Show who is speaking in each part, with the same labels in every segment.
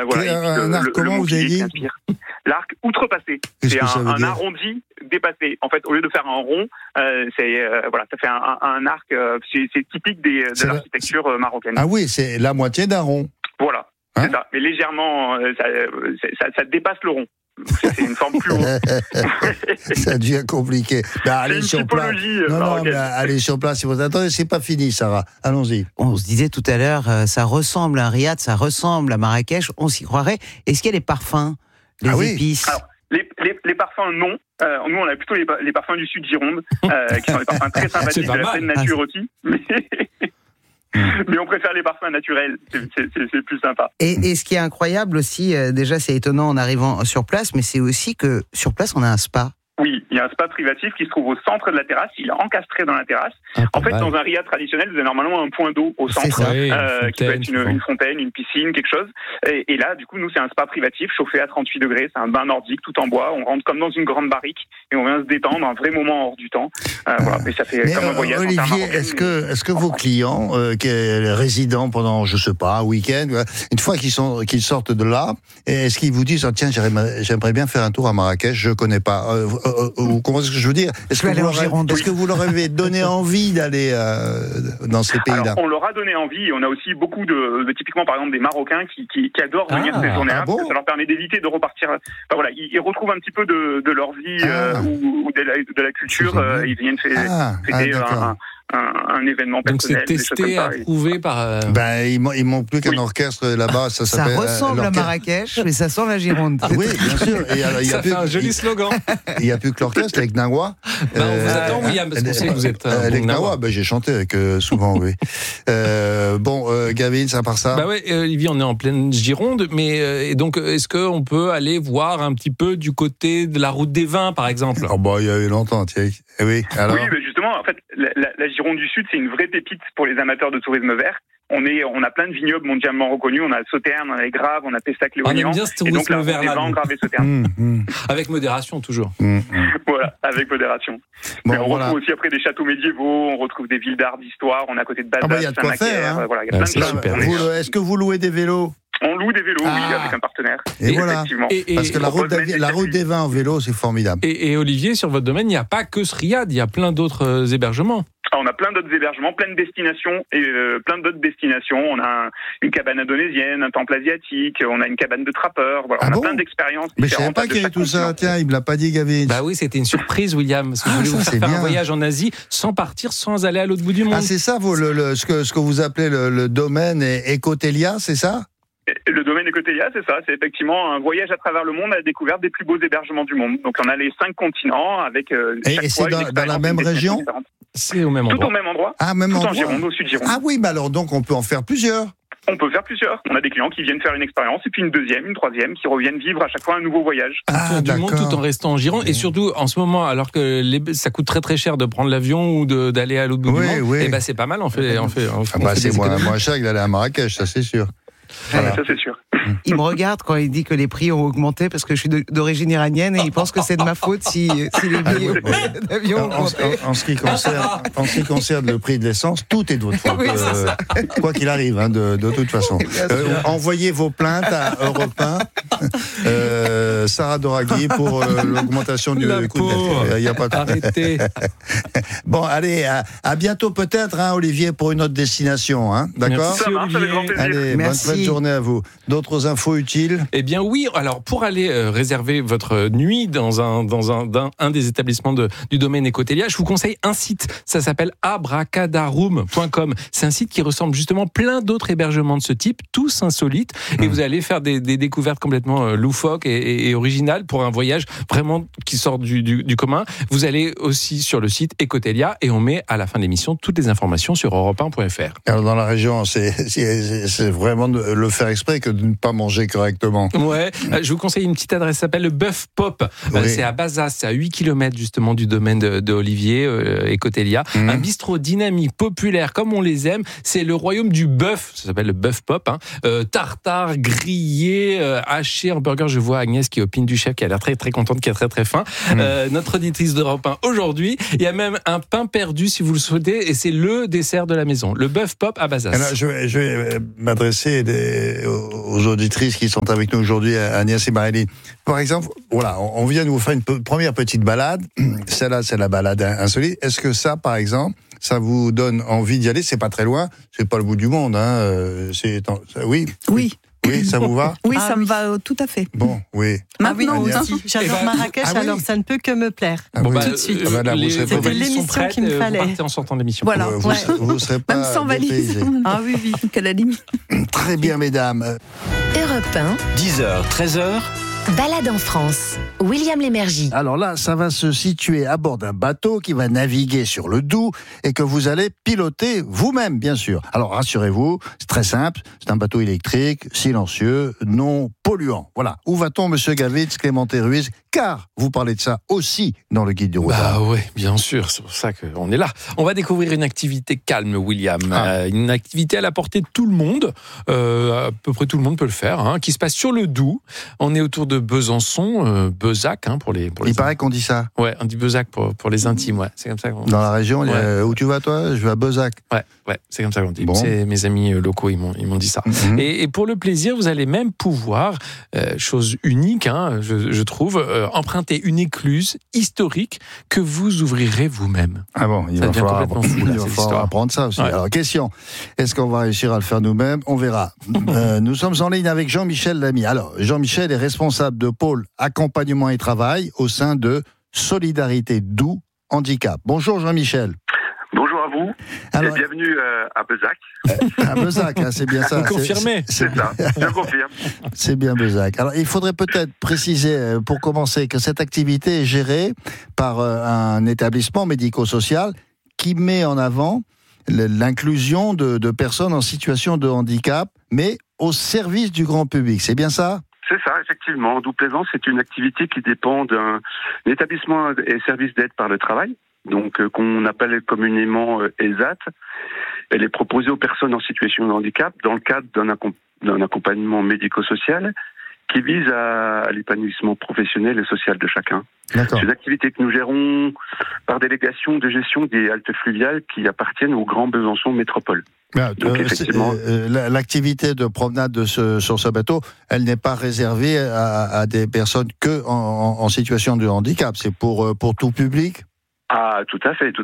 Speaker 1: Un arc, comment vous avez dit ?
Speaker 2: L'arc outrepassé. C'est un arrondi dépassé. En fait, au lieu de faire un rond, ça fait un arc. C'est typique de l'architecture marocaine.
Speaker 1: Ah oui, c'est la moitié d'un rond.
Speaker 2: Voilà, c'est ça. Mais légèrement, ça dépasse le rond. C'est une forme plus haute.
Speaker 1: Ça devient compliqué. Allez sur place. Mais allez sur place. Attendez, c'est pas fini, Sarah. Allons-y.
Speaker 3: On se disait tout à l'heure, ça ressemble à Riyad, ça ressemble à Marrakech. On s'y croirait. Est-ce qu'il y a les parfums, les épices ?
Speaker 2: Alors, les parfums, non. Nous, on a plutôt les parfums du sud Gironde, qui sont des parfums très sympathiques de la pleine nature aussi. Mais on préfère les parfums naturels, c'est plus sympa.
Speaker 3: Et ce qui est incroyable aussi, déjà c'est étonnant en arrivant sur place, mais c'est aussi que sur place on a un spa.
Speaker 2: Oui, il y a un spa privatif qui se trouve au centre de la terrasse, il est encastré dans la terrasse. En fait, dans un riad traditionnel, vous avez normalement un point d'eau au centre, qui peut être une fontaine, une piscine, quelque chose. Et là, du coup, nous, c'est un spa privatif, chauffé à 38 degrés, c'est un bain nordique, tout en bois. On rentre comme dans une grande barrique et on vient se détendre, un vrai moment hors du temps. Et ça fait comme un voyage.
Speaker 1: Olivier, est-ce que vos clients, résidents pendant, je sais pas, un week-end, une fois qu'ils sortent de là, est-ce qu'ils vous disent, tiens, j'aimerais bien faire un tour à Marrakech, je connais pas. Vous comprenez ce que je veux dire ? Est-ce que vous leur avez donné envie d'aller dans ces pays-là ?
Speaker 2: Alors, on leur a donné envie, et on a aussi beaucoup de typiquement par exemple des Marocains qui adorent venir séjourner, parce que ça leur permet d'éviter de repartir. Ils retrouvent un petit de leur vie ou de la culture. Ils viennent fêter un événement personnel.
Speaker 4: Donc c'est testé, approuvé par...
Speaker 1: il manque plus qu'un orchestre là-bas. Ça
Speaker 3: ressemble à Marrakech, mais ça sent la Gironde.
Speaker 1: Oui, bien sûr.
Speaker 4: Ça fait un joli slogan.
Speaker 1: Il n'y a plus que l'orchestre avec Gnawa.
Speaker 4: On vous attend, William, parce qu'on sait que vous êtes
Speaker 1: avec Gnawa. J'ai chanté avec souvent, oui. Gavin, à part ça.
Speaker 4: Olivier, on est en pleine Gironde, mais donc est-ce qu'on peut aller voir un petit peu du côté de la route des vins, par exemple ?
Speaker 1: Il y a eu longtemps, tiens. Oui, alors.
Speaker 2: Oui, mais justement, en fait, la Gironde du Sud, c'est une vraie pépite pour les amateurs de tourisme vert. On a plein de vignobles mondialement reconnus. On a Sauternes, on a les Graves, on a Pessac-Léognan.
Speaker 4: Et donc,
Speaker 2: là, on est en Graves et Sauternes.
Speaker 4: Avec modération, toujours.
Speaker 2: Voilà, avec modération. Mais on retrouve aussi après des châteaux médiévaux, on retrouve des villes d'art, d'histoire, on est à côté de Bazas,
Speaker 1: il y a de quoi faire.
Speaker 2: Il y a plein de choses.
Speaker 1: Est-ce que vous louez des vélos ?
Speaker 2: On loue des vélos, oui, avec un partenaire.
Speaker 1: Et voilà. Parce que la route des vins en vélo, c'est formidable.
Speaker 4: Et Olivier, sur votre domaine, il n'y a pas que ce riad, il y a plein d'autres hébergements.
Speaker 2: On a plein d'autres hébergements, plein de destinations et plein d'autres destinations. On a une cabane indonésienne, un temple asiatique, on a une cabane de trappeurs. Voilà, on a plein d'expériences.
Speaker 1: Mais je ne savais pas qu'il y avait tout ça. Tiens, il me l'a pas dit, Gavin.
Speaker 4: Oui, c'était une surprise, William. Parce que je voulais vous faire un voyage en Asie sans partir, sans aller à l'autre bout du monde.
Speaker 1: C'est ça, ce que vous appelez le domaine Ecotelia, c'est ça ?
Speaker 2: Le domaine Ecotelia, c'est ça. C'est effectivement un voyage à travers le monde à la découverte des plus beaux hébergements du monde. Donc on a les 5 continents avec.
Speaker 1: Et c'est dans la même région ?
Speaker 4: C'est au même endroit.
Speaker 2: Tout au même endroit.
Speaker 1: Même endroit.
Speaker 2: En Gironde, au sud Gironde.
Speaker 1: Oui, alors donc on peut en faire plusieurs.
Speaker 2: On peut faire plusieurs. On a des clients qui viennent faire une expérience et puis une deuxième, une troisième, qui reviennent vivre à chaque fois un nouveau voyage.
Speaker 4: Un tour du monde tout en restant en Gironde. Et surtout, en ce moment, alors que ça coûte très très cher de prendre l'avion ou d'aller à l'autre bout du monde, c'est pas mal.
Speaker 1: C'est moins cher que d'aller à Marrakech, ça c'est sûr.
Speaker 2: Ça c'est sûr.
Speaker 3: Il me regarde quand il dit que les prix ont augmenté parce que je suis d'origine iranienne et il pense que c'est de ma faute si les billets d'avion ont augmenté.
Speaker 1: En ce qui concerne le prix de l'essence, tout est de votre faute.
Speaker 3: Oui,
Speaker 1: quoi qu'il arrive, de toute façon. Envoyez vos plaintes à Europe 1, Sarah Doraghi, pour l'augmentation du coût de il n'y a pas de...
Speaker 4: Arrêtez.
Speaker 1: Bon, allez, à bientôt peut-être, Olivier, pour une autre destination. D'accord ?
Speaker 2: Ça marche, avec grand plaisir.
Speaker 1: Allez, bonne journée à vous. D'autres infos utiles ?
Speaker 4: Eh bien oui, alors pour aller réserver votre nuit dans un des établissements du domaine Ecotelia, je vous conseille un site, ça s'appelle abracadaroom.com. C'est un site qui ressemble justement plein d'autres hébergements de ce type, tous insolites, et vous allez faire des découvertes complètement loufoques et originales pour un voyage vraiment qui sort du commun. Vous allez aussi sur le site Ecotelia et on met à la fin de l'émission toutes les informations sur europe1.fr.
Speaker 1: Alors dans la région, c'est vraiment de le faire exprès que de ne pas manger correctement.
Speaker 4: Ouais, je vous conseille une petite adresse, ça s'appelle le Bœuf Pop. C'est à Bazas, c'est à 8 km justement du domaine de Olivier Ecotelia. Un bistrot dynamique, populaire, comme on les aime. C'est le royaume du bœuf, ça s'appelle le Bœuf Pop. Tartare, grillé, haché, hamburger. Je vois Agnès qui opine du chef, qui a l'air très très contente, qui est très très fin. Notre auditrice d'Europe 1 aujourd'hui. Il y a même un pain perdu si vous le souhaitez, et c'est le dessert de la maison. Le Bœuf Pop à Bazas.
Speaker 1: Alors, je vais m'adresser aux auditrices qui sont avec nous aujourd'hui, Agnès et Marilyn. Par exemple, voilà, on vient de vous faire une première petite balade. Celle-là, c'est la balade insolite. Est-ce que ça, par exemple, ça vous donne envie d'y aller? C'est pas très loin, c'est pas le bout du monde. Oui. Oui, ça vous va?
Speaker 5: Oui, ça me va tout à fait.
Speaker 1: Bon, oui.
Speaker 5: Maintenant
Speaker 6: aussi. J'adore Marrakech, alors ça ne peut que me plaire.
Speaker 1: Tout
Speaker 6: de suite.
Speaker 1: C'était
Speaker 6: l'émission qu'il me fallait.
Speaker 4: Vous partez en sortant de l'émission.
Speaker 5: Voilà.
Speaker 1: Vous serez pas
Speaker 5: même sans valise. Oui, qu'à la limite.
Speaker 1: Très bien, mesdames.
Speaker 7: Europe 1,
Speaker 8: 10h, 13h.
Speaker 7: Balade en France. William Lémergie.
Speaker 1: Alors là, ça va se situer à bord d'un bateau qui va naviguer sur le Doubs et que vous allez piloter vous-même, bien sûr. Alors rassurez-vous, c'est très simple. C'est un bateau électrique, silencieux, non polluant. Voilà. Où va-t-on, monsieur Gavitz, Clémenté Ruiz? Car vous parlez de ça aussi dans le guide du routard.
Speaker 4: Bah oui, bien sûr, c'est pour ça qu'on est là. On va découvrir une activité calme, William. Une activité à la portée de tout le monde. À peu près tout le monde peut le faire, qui se passe sur le Doubs. On est autour de Besançon, Bezac, pour les
Speaker 1: Il paraît qu'on dit ça.
Speaker 4: Ouais, on dit Bezac pour les intimes, ouais. C'est comme ça qu'on dit.
Speaker 1: Dans la région, où tu vas toi? Je vais à Bezac.
Speaker 4: Ouais, c'est comme ça qu'on dit.
Speaker 1: Bon.
Speaker 4: C'est mes amis locaux, ils m'ont dit ça.
Speaker 1: Mm-hmm.
Speaker 4: Et pour le plaisir, vous allez même pouvoir, chose unique, je trouve, emprunter une écluse historique que vous ouvrirez vous-même.
Speaker 1: Ah bon, il va falloir apprendre ça aussi. Ouais. Alors, question, est-ce qu'on va réussir à le faire nous-mêmes? On verra. Nous sommes en ligne avec Jean-Michel Lamy. Alors, Jean-Michel est responsable de pôle accompagnement et travail au sein de Solidarité Doubs Handicap. Bonjour Jean-Michel.
Speaker 9: Bonjour à vous et bienvenue à Bezac.
Speaker 1: À Bezac, c'est bien ça.
Speaker 4: Vous confirmez?
Speaker 9: C'est ça, je confirme.
Speaker 1: C'est bien Bezac. Alors, il faudrait peut-être préciser, pour commencer, que cette activité est gérée par un établissement médico-social qui met en avant l'inclusion de personnes en situation de handicap, mais au service du grand public. C'est bien ça?
Speaker 9: C'est ça, effectivement. Doubs-Plaisance, c'est une activité qui dépend d'un établissement et service d'aide par le travail, donc qu'on appelle communément ESAT. Elle est proposée aux personnes en situation de handicap dans le cadre d'un accompagnement médico-social qui vise à l'épanouissement professionnel et social de chacun.
Speaker 1: D'accord.
Speaker 9: C'est une activité que nous gérons par délégation de gestion des haltes fluviales qui appartiennent au Grand Besançon Métropole. Donc, effectivement,
Speaker 1: l'activité de promenade sur ce bateau, elle n'est pas réservée à des personnes que en situation de handicap. C'est pour tout public.
Speaker 9: Ah, tout à fait.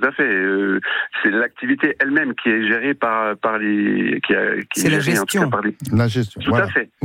Speaker 9: C'est l'activité elle-même qui est gérée par les
Speaker 3: c'est la gestion.
Speaker 1: La gestion.
Speaker 9: Tout à fait.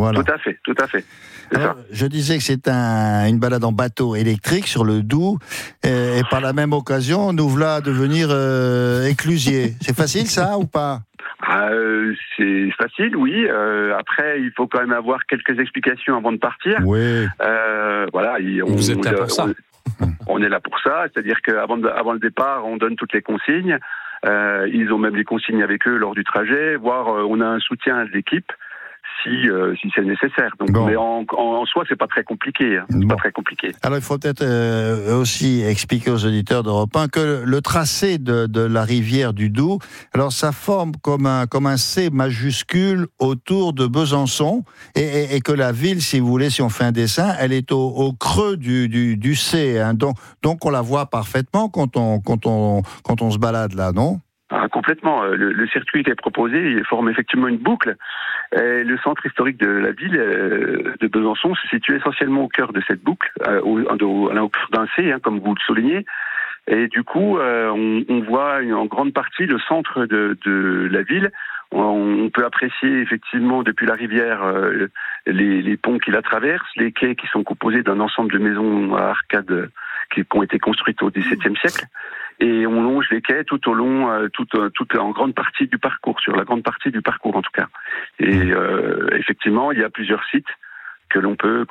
Speaker 1: Alors, je disais que c'est une balade en bateau électrique sur le Doubs et par la même occasion, nous voilà à devenir éclusiers. C'est facile ça ou pas?
Speaker 9: C'est facile, oui. Après, il faut quand même avoir quelques explications avant de partir.
Speaker 1: Oui.
Speaker 9: Voilà.
Speaker 4: Vous êtes là pour ça.
Speaker 9: On est là pour ça, c'est-à-dire qu'avant le départ, on donne toutes les consignes. Ils ont même les consignes avec eux lors du trajet, voire on a un soutien de l'équipe si c'est nécessaire. Donc, mais en soi, c'est pas très compliqué. Pas très compliqué.
Speaker 1: Alors, il faut peut-être aussi expliquer aux auditeurs d'Europe 1 que le tracé de la rivière du Doubs, alors ça forme comme un C majuscule autour de Besançon et que la ville, si vous voulez, si on fait un dessin, elle est au creux du C. Donc, on la voit parfaitement quand on se balade là, non?
Speaker 9: Complètement. Le circuit qui est proposé, il forme effectivement une boucle. Et le centre historique de la ville de Besançon se situe essentiellement au cœur de cette boucle, au cœur d'un C, comme vous le soulignez. Et du coup, on voit en grande partie le centre de la ville. On peut apprécier effectivement depuis la rivière les ponts qui la traversent, les quais qui sont composés d'un ensemble de maisons à arcades qui ont été construites au XVIIe siècle. Et on longe les quais tout au long, en grande partie du parcours, sur la grande partie du parcours en tout cas. Et effectivement, il y a plusieurs sites qu'on peut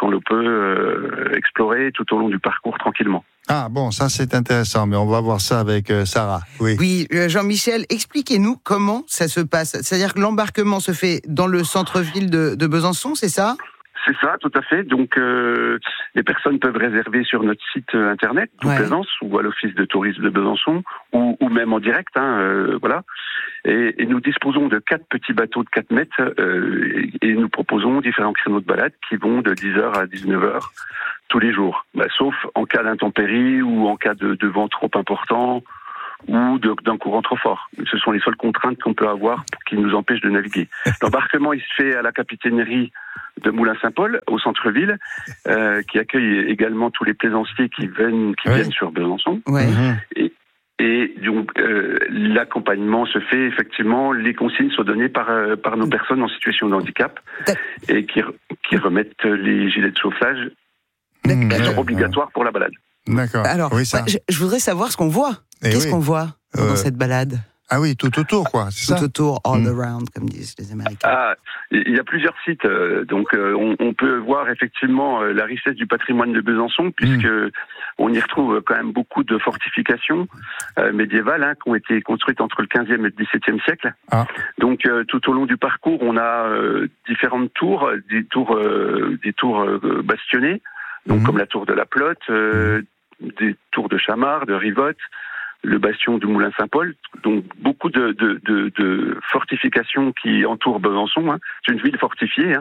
Speaker 9: explorer tout au long du parcours tranquillement.
Speaker 1: Ah bon, ça c'est intéressant, mais on va voir ça avec Sarah.
Speaker 3: Oui, Jean-Michel, expliquez-nous comment ça se passe. C'est-à-dire que l'embarquement se fait dans le centre-ville de Besançon, c'est ça ?
Speaker 9: C'est ça, tout à fait. Donc, les personnes peuvent réserver sur notre site internet, Doubs-Plaisance, ou à l'office de tourisme de Besançon, ou même en direct, voilà. Et nous disposons de 4 petits bateaux de 4 mètres, et nous proposons différents créneaux de balade qui vont de 10h à 19h tous les jours. Sauf en cas d'intempérie ou en cas de vent trop important, ou d'un courant trop fort. Ce sont les seules contraintes qu'on peut avoir qui nous empêchent de naviguer. L'embarquement, il se fait à la capitainerie de Moulins-Saint-Paul, au centre-ville, qui accueille également tous les plaisanciers qui viennent sur Besançon.
Speaker 3: Ouais.
Speaker 9: Et donc, l'accompagnement se fait effectivement, les consignes sont données par nos personnes en situation de handicap et qui remettent les gilets de chauffage qui sont obligatoires pour la balade.
Speaker 1: D'accord.
Speaker 3: Alors, je voudrais savoir ce qu'on voit. Qu'est-ce qu'on voit dans cette balade ?
Speaker 1: Ah oui, tout autour, quoi, c'est ça ?
Speaker 3: Tout autour, all around, comme disent les Américains.
Speaker 9: Ah, il y a plusieurs sites. Donc, on peut voir effectivement la richesse du patrimoine de Besançon, puisque on y retrouve quand même beaucoup de fortifications médiévales qui ont été construites entre le 15e et le 17e siècle. Ah. Donc, tout au long du parcours, on a différentes tours, des tours bastionnées, donc comme la tour de la Plotte, des tours de Chamard, de Rivotte, le bastion du Moulin-Saint-Paul, donc beaucoup de fortifications qui entourent Besançon. C'est une ville fortifiée.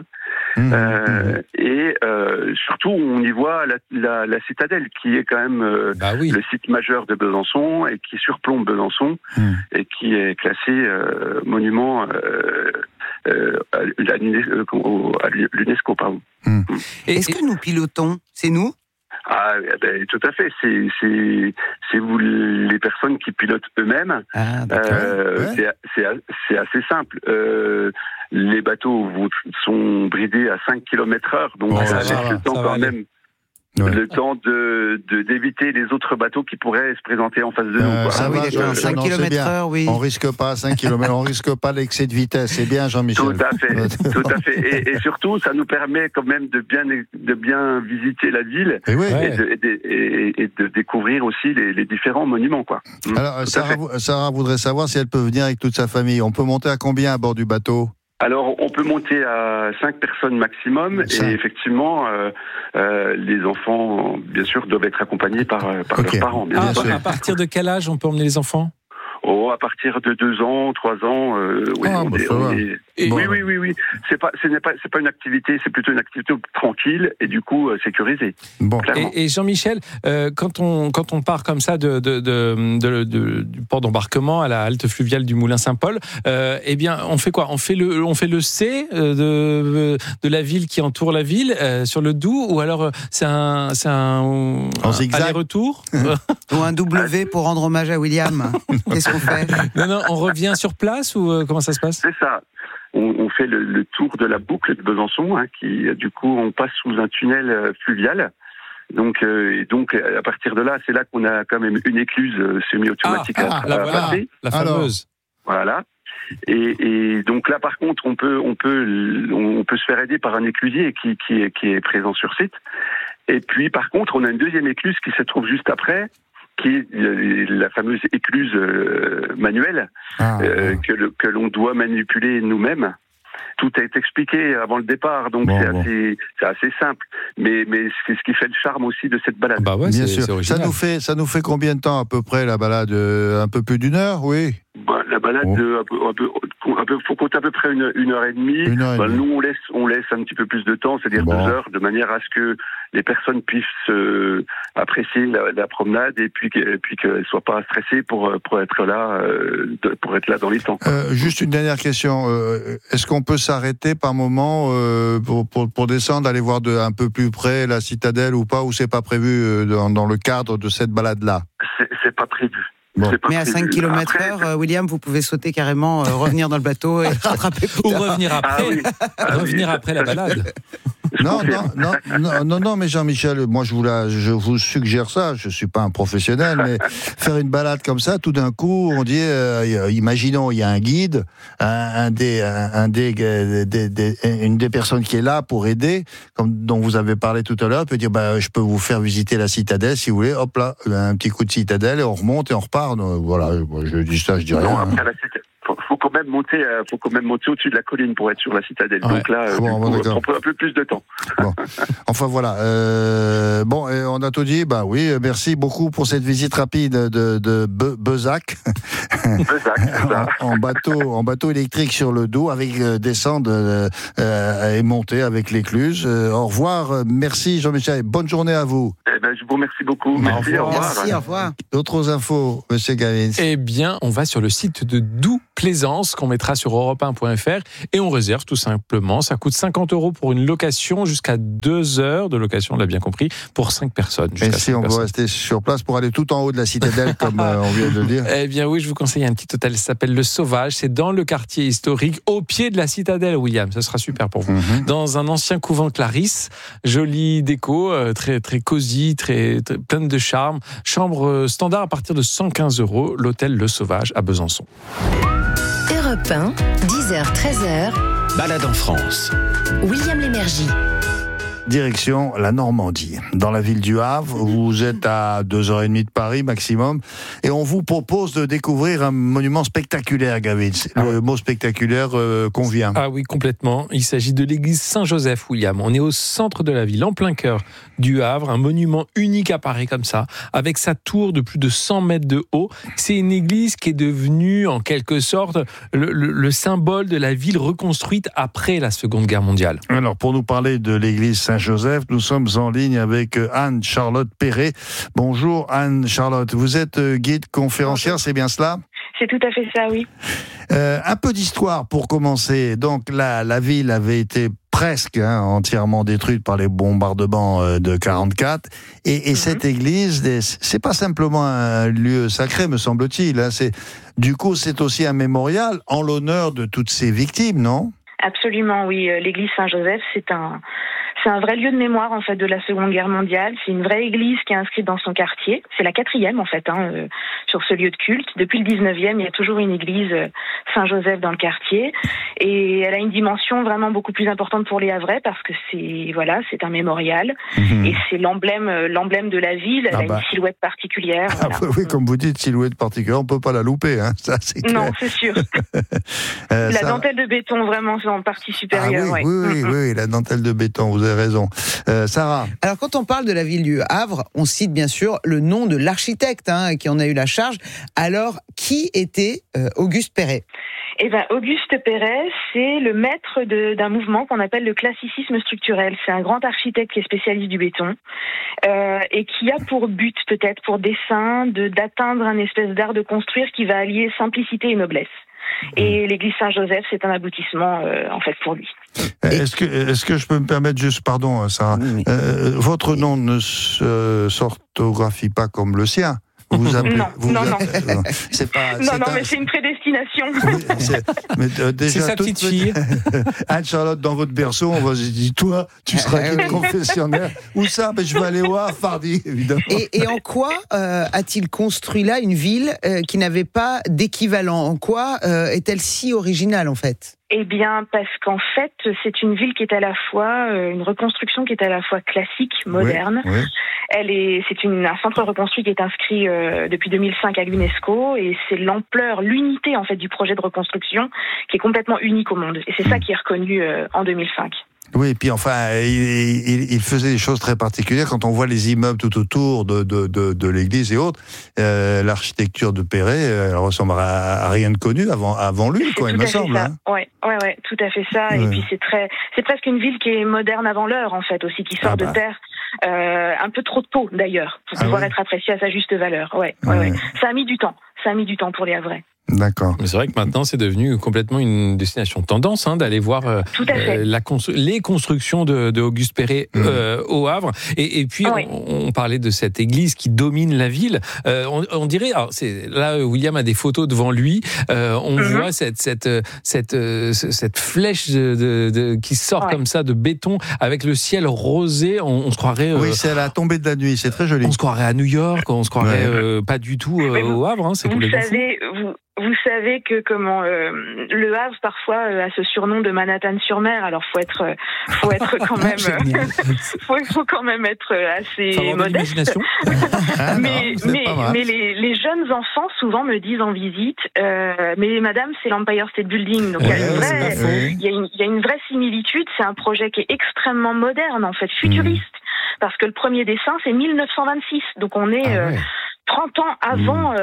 Speaker 9: Et surtout, on y voit la citadelle, qui est quand même le site majeur de Besançon et qui surplombe Besançon et qui est classé monument à l'UNESCO.
Speaker 3: Est-ce que nous pilotons ? C'est nous ?
Speaker 9: Ah, ben, tout à fait. C'est vous les personnes qui pilotent eux-mêmes. Ah, c'est assez simple. Les bateaux sont bridés à 5 km/h, donc ça laisse le temps quand même. Le temps d'éviter les autres bateaux qui pourraient se présenter en face de nous.
Speaker 1: Ça va, 5 km/h, oui. On risque pas 5 km, on risque pas l'excès de vitesse. C'est bien, Jean-Michel.
Speaker 9: Tout à fait. Et surtout, ça nous permet quand même de bien visiter la ville et de découvrir aussi les différents monuments, quoi.
Speaker 1: Alors, Sarah voudrait savoir si elle peut venir avec toute sa famille. On peut monter à combien à bord du bateau ?
Speaker 9: Alors, on peut monter à 5 personnes maximum, et effectivement, les enfants, bien sûr, doivent être accompagnés par leurs parents. Bien sûr.
Speaker 4: À partir de quel âge on peut emmener les enfants ?
Speaker 9: À partir de 2 ans, 3 ans, oui. Oui. C'est pas une activité, c'est plutôt une activité tranquille et du coup sécurisée.
Speaker 1: Bon.
Speaker 4: Et Jean-Michel, quand on part comme ça du port d'embarquement à la halte fluviale du Moulin-Saint-Paul, eh bien, on fait quoi ? On fait le C de la ville qui entoure la ville sur le Doubs, ou alors c'est un aller-retour
Speaker 3: ou un W pour rendre hommage à William. Qu'est-ce qu'on fait ?
Speaker 4: Non, on revient sur place, ou comment ça se passe ?
Speaker 9: C'est ça. On fait le tour de la boucle de Besançon, qui du coup on passe sous un tunnel fluvial. Donc à partir de là, c'est là qu'on a quand même une écluse semi-automatique à passer.
Speaker 4: La fameuse.
Speaker 9: Voilà. Et donc là, par contre, on peut se faire aider par un éclusier qui est présent sur site. Et puis, par contre, on a une deuxième écluse qui se trouve juste après, qui est la fameuse écluse manuelle que l'on doit manipuler nous-mêmes. Tout est expliqué avant le départ, donc c'est assez simple. Mais c'est ce qui fait le charme aussi de cette balade.
Speaker 1: Bien sûr. Ça nous fait combien de temps à peu près la balade ? Un peu plus d'1 heure, oui.
Speaker 9: La balade, faut compter à peu près 1 heure et demie. Nous, on laisse un petit peu plus de temps, c'est-à-dire 2 heures, de manière à ce que les personnes puissent apprécier la promenade et puis qu'elles ne soient pas stressées pour être là dans les temps.
Speaker 1: Juste une dernière question. Est-ce qu'on peut s'arrêter par moment pour descendre, aller voir un peu plus près la citadelle ou pas, ou c'est pas prévu dans le cadre de cette balade-là ?
Speaker 9: C'est pas prévu.
Speaker 3: Mais à 5 km/h, William, vous pouvez sauter carrément, revenir dans le bateau et rattraper plus tard.
Speaker 4: Ou revenir après, après la balade.
Speaker 1: Non, mais Jean-Michel, moi je vous suggère ça, je suis pas un professionnel, mais faire une balade comme ça, tout d'un coup, on dit, imaginons, il y a un guide, une des personnes qui est là pour aider, dont vous avez parlé tout à l'heure, peut dire, je peux vous faire visiter la citadelle si vous voulez, hop là, un petit coup de citadelle et on remonte et on repart. Voilà, je dis ça, je dis rien.
Speaker 9: Faut quand même monter au-dessus de la colline pour être sur la citadelle. Donc là, on prend un peu plus de temps.
Speaker 1: Enfin voilà. On a tout dit. Oui, merci beaucoup pour cette visite rapide de Bezac. en bateau électrique sur le dos, avec descente et montée avec l'écluse. Au revoir. Merci Jean-Michel. Bonne journée à vous.
Speaker 9: je vous remercie beaucoup. Merci, au revoir.
Speaker 3: Merci, au revoir.
Speaker 1: D'autres infos, monsieur Gavin?
Speaker 4: Eh bien, on va sur le site de Doux Plaisance qu'on mettra sur europe1.fr et on réserve tout simplement. Ça coûte 50 € pour une location jusqu'à 2 heures de location, on l'a bien compris, pour 5 personnes.
Speaker 1: Et si on veut rester sur place pour aller tout en haut de la citadelle, comme on vient de le dire?
Speaker 4: Eh bien oui, je vous conseille un petit hôtel, ça s'appelle Le Sauvage. C'est dans le quartier historique, au pied de la citadelle, William. Ça sera super pour vous. Dans un ancien couvent Clarisse, jolie déco, très très cosy, très pleine de charme. Chambre standard à partir de 115 €. L'hôtel Le Sauvage à Besançon.
Speaker 7: Europe 1, 10h-13h.
Speaker 8: Balade en France.
Speaker 7: William Lémergie.
Speaker 1: Direction la Normandie, dans la ville du Havre. Vous êtes à 2h30 de Paris maximum, et on vous propose de découvrir un monument spectaculaire, Gavin. Le mot spectaculaire convient.
Speaker 4: Ah oui, complètement. Il s'agit de l'église Saint-Joseph, William. On est au centre de la ville, en plein cœur du Havre, un monument unique à Paris comme ça, avec sa tour de plus de 100 mètres de haut. C'est une église qui est devenue, en quelque sorte, le symbole de la ville reconstruite après la Seconde Guerre mondiale.
Speaker 1: Alors, pour nous parler de l'église Saint-Joseph, nous sommes en ligne avec Anne-Charlotte Perret. Bonjour Anne-Charlotte, vous êtes guide conférencière, c'est bien cela?
Speaker 10: C'est tout à fait ça, oui.
Speaker 1: Un peu d'histoire pour commencer. Donc la ville avait été presque entièrement détruite par les bombardements de 44. Et cette église, c'est pas simplement un lieu sacré, me semble-t-il. Du coup, c'est aussi un mémorial en l'honneur de toutes ces victimes, non?
Speaker 10: Absolument, oui. L'église Saint-Joseph, c'est un vrai lieu de mémoire en fait de la Seconde Guerre mondiale. C'est une vraie église qui est inscrite dans son quartier. C'est la 4e en fait sur ce lieu de culte. Depuis le 19e, il y a toujours une église Saint-Joseph dans le quartier, et elle a une dimension vraiment beaucoup plus importante pour les Havrais parce que c'est un mémorial et c'est l'emblème de la ville. Elle a une silhouette particulière.
Speaker 1: Oui, comme vous dites, silhouette particulière, on peut pas la louper, ça c'est clair.
Speaker 10: Non, c'est sûr. La dentelle de béton, vraiment, c'est en partie supérieure.
Speaker 1: Oui, la dentelle de béton, vous avez raison. Sarah.
Speaker 3: Alors, quand on parle de la ville du Havre, on cite bien sûr le nom de l'architecte qui en a eu la charge. Alors, qui était Auguste Perret?
Speaker 10: Auguste Perret, c'est le maître d'un mouvement qu'on appelle le classicisme structurel. C'est un grand architecte qui est spécialiste du béton et qui a pour but, peut-être pour dessein, d'atteindre un espèce d'art de construire qui va allier simplicité et noblesse. Et l'église Saint-Joseph, c'est un aboutissement en fait pour lui.
Speaker 1: Est-ce que je peux me permettre juste, pardon Sarah, votre nom ne s'orthographie pas comme le sien?
Speaker 10: Non.
Speaker 1: C'est pas.
Speaker 10: Mais c'est une prédestination.
Speaker 1: Déjà,
Speaker 4: c'est sa petite fille.
Speaker 1: Anne-Charlotte, dans votre berceau, on va se dire, toi, tu seras guide confessionnaire. Où ça? Je vais aller au Havre, Fardy, évidemment.
Speaker 3: Et en quoi a-t-il construit là une ville qui n'avait pas d'équivalent? En quoi est-elle si originale, en fait?
Speaker 10: Eh bien, parce qu'en fait, c'est une ville qui est à la fois une reconstruction qui est à la fois classique, moderne.
Speaker 1: Oui.
Speaker 10: C'est un centre reconstruit qui est inscrit depuis 2005 à l'UNESCO, et c'est l'ampleur, l'unité en fait du projet de reconstruction qui est complètement unique au monde. Et c'est ça qui est reconnu en 2005.
Speaker 1: Oui, et puis enfin, il faisait des choses très particulières. Quand on voit les immeubles tout autour de l'église et autres, l'architecture de Perret, elle ressemble à rien de connu avant lui, quoi, il me semble.
Speaker 10: Ouais, tout à fait ça. Ouais. Et puis c'est presque une ville qui est moderne avant l'heure, en fait, aussi, qui sort de terre. Un peu trop tôt, d'ailleurs, pour pouvoir être apprécié à sa juste valeur. Ouais. Ça a mis du temps pour les Havrais.
Speaker 1: D'accord.
Speaker 4: Mais c'est vrai que maintenant, c'est devenu complètement une destination tendance d'aller voir les constructions de Auguste Perret au Havre. Et puis, on parlait de cette église qui domine la ville. On dirait, alors là, William a des photos devant lui. On voit cette flèche qui sort comme ça de béton avec le ciel rosé. On se croirait.
Speaker 1: Oui, c'est à la tombée de la nuit. C'est très joli.
Speaker 4: On se croirait à New York. On se croirait pas du tout au Havre. C'est complètement fou.
Speaker 10: Vous savez que le Havre parfois a ce surnom de Manhattan-sur-Mer. Alors faut être quand même faut quand même être assez modeste. mais les jeunes enfants souvent me disent en visite mais madame, c'est l'Empire State Building. Donc il y a une vraie similitude. C'est un projet qui est extrêmement moderne, en fait, futuriste, parce que le premier dessin c'est 1926. Donc on est 30 ans avant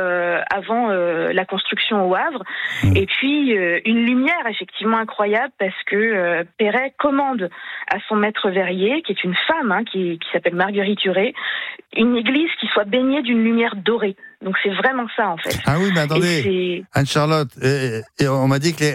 Speaker 10: la construction au Havre. Et puis une lumière effectivement incroyable parce que Perret commande à son maître verrier, qui est une femme qui s'appelle Marguerite Huret, une église qui soit baignée d'une lumière dorée. Donc c'est vraiment ça en fait.
Speaker 1: Ah oui, mais attendez, Anne-Charlotte, et on m'a dit que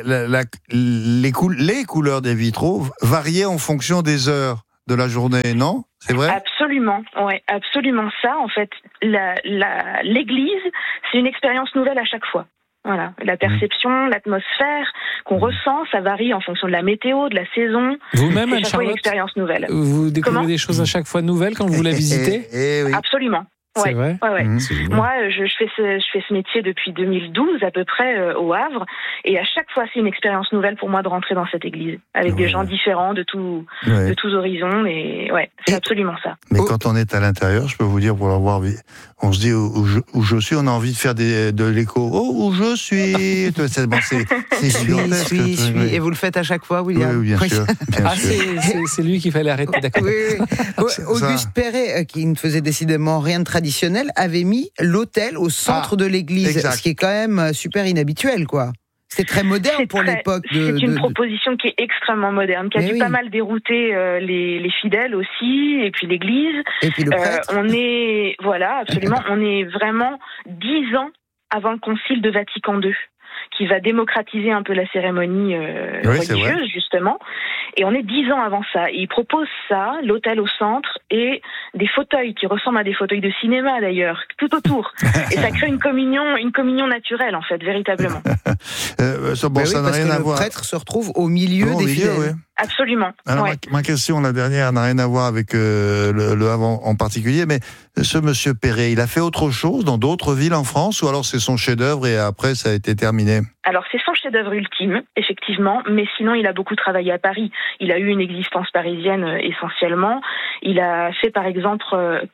Speaker 1: les couleurs des vitraux variaient en fonction des heures de la journée, non ? C'est vrai ?
Speaker 10: Absolument, ouais, absolument ça. En fait, l'église, c'est une expérience nouvelle à chaque fois. Voilà, la perception, l'atmosphère qu'on ressent, ça varie en fonction de la météo, de la saison.
Speaker 4: Vous-même,
Speaker 10: c'est chaque fois une expérience nouvelle.
Speaker 4: Vous découvrez des choses à chaque fois nouvelles quand vous la visitez ?
Speaker 1: Oui.
Speaker 10: Absolument.
Speaker 4: C'est vrai.
Speaker 10: Ouais. Moi, je fais ce métier depuis 2012 à peu près au Havre, et à chaque fois c'est une expérience nouvelle pour moi de rentrer dans cette église avec des gens différents de tous horizons, et c'est absolument ça.
Speaker 1: Mais quand on est à l'intérieur, je peux vous dire, pour l'avoir vu, on se dit où je suis, on a envie de faire de l'écho. Oh, où je suis. C'est gigantesque.
Speaker 3: Et vous le faites à chaque fois, William ?
Speaker 1: Oui, bien sûr.
Speaker 4: C'est lui qu'il fallait arrêter, d'accord.
Speaker 3: Oui. Auguste Perret, qui ne faisait décidément rien de traditionnel, avait mis l'autel au centre de l'église, ce qui est quand même super inhabituel, quoi. C'est très moderne pour l'époque.
Speaker 10: C'est une proposition qui est extrêmement moderne, qui a dû pas mal dérouter les fidèles aussi, et puis l'église.
Speaker 3: Et puis le prêtre.
Speaker 10: On est vraiment 10 ans avant le concile de Vatican II, qui va démocratiser un peu la cérémonie religieuse, justement. Et on est 10 ans avant ça. Et il propose ça, l'autel au centre, et des fauteuils qui ressemblent à des fauteuils de cinéma d'ailleurs, tout autour. Et ça crée une communion naturelle, en fait, véritablement.
Speaker 1: Ça n'a rien à voir.
Speaker 3: Le prêtre se retrouve au milieu des fidèles.
Speaker 1: Oui.
Speaker 10: Absolument.
Speaker 1: Alors, ma question, la dernière, n'a rien à voir avec le Havre en particulier, mais ce monsieur Perret, il a fait autre chose dans d'autres villes en France, ou alors c'est son chef-d'œuvre et après ça a été terminé ?
Speaker 10: Alors c'est son chef-d'œuvre ultime, effectivement, mais sinon il a beaucoup travaillé à Paris. Il a eu une existence parisienne essentiellement. Il a fait par exemple,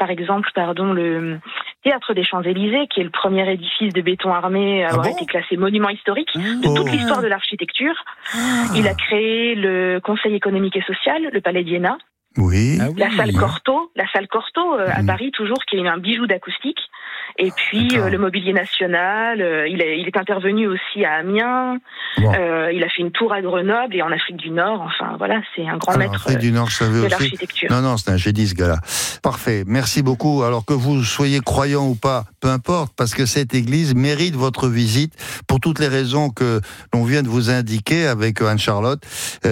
Speaker 10: le Théâtre des Champs-Élysées, qui est le premier édifice de béton armé à avoir été classé monument historique de toute l'histoire de l'architecture. Il a créé le Conseil économique et social, le Palais d'Iéna.
Speaker 1: Oui.
Speaker 10: La salle Cortot à Paris toujours, qui est un bijou d'acoustique. Et puis le Mobilier National, il est intervenu aussi à Amiens, il a fait une tour à Grenoble et en Afrique du Nord. Enfin voilà, c'est un grand maître de l'architecture.
Speaker 1: Non, c'est un génie ce gars-là. Parfait, merci beaucoup. Alors que vous soyez croyant ou pas, peu importe, parce que cette église mérite votre visite pour toutes les raisons que l'on vient de vous indiquer avec Anne-Charlotte.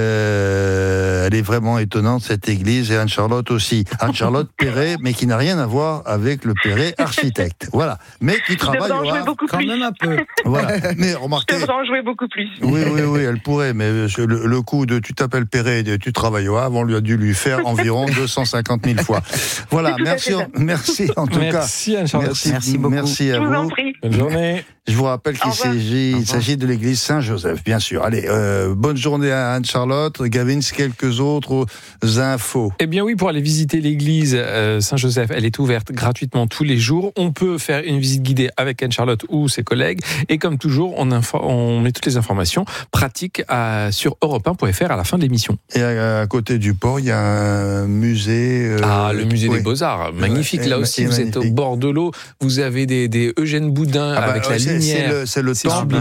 Speaker 1: Elle est vraiment étonnante cette église, et Anne-Charlotte aussi. Anne-Charlotte Perret, mais qui n'a rien à voir avec le Perret architecte. Voilà, mais qui travaille au Havre
Speaker 3: quand même un peu.
Speaker 1: Voilà, mais remarquez.
Speaker 10: Je devrais en jouer beaucoup plus.
Speaker 1: Oui, elle pourrait, mais le coup de tu t'appelles Perret et tu travailles au Havre, on lui a dû lui faire environ 250 000 fois. Voilà, merci en tout cas.
Speaker 4: Merci Anne-Charlotte.
Speaker 1: Merci beaucoup. Merci à vous.
Speaker 10: Je vous en prie.
Speaker 4: Bonne journée.
Speaker 1: Je vous rappelle qu'il s'agit de l'église Saint-Joseph, bien sûr. Allez, bonne journée à Anne-Charlotte. Gavin, quelques autres infos.
Speaker 4: Eh bien oui, pour aller visiter l'église Saint-Joseph, elle est ouverte gratuitement tous les jours. On peut faire une visite guidée avec Anne-Charlotte ou ses collègues. Et comme toujours, on met toutes les informations pratiques sur europe1.fr à la fin de l'émission.
Speaker 1: Et à côté du port, il y a un musée...
Speaker 4: le musée des Beaux-Arts. Magnifique. Là aussi, vous êtes au bord de l'eau. Vous avez des Eugène Boudin avec la lumière.
Speaker 1: C'est le temple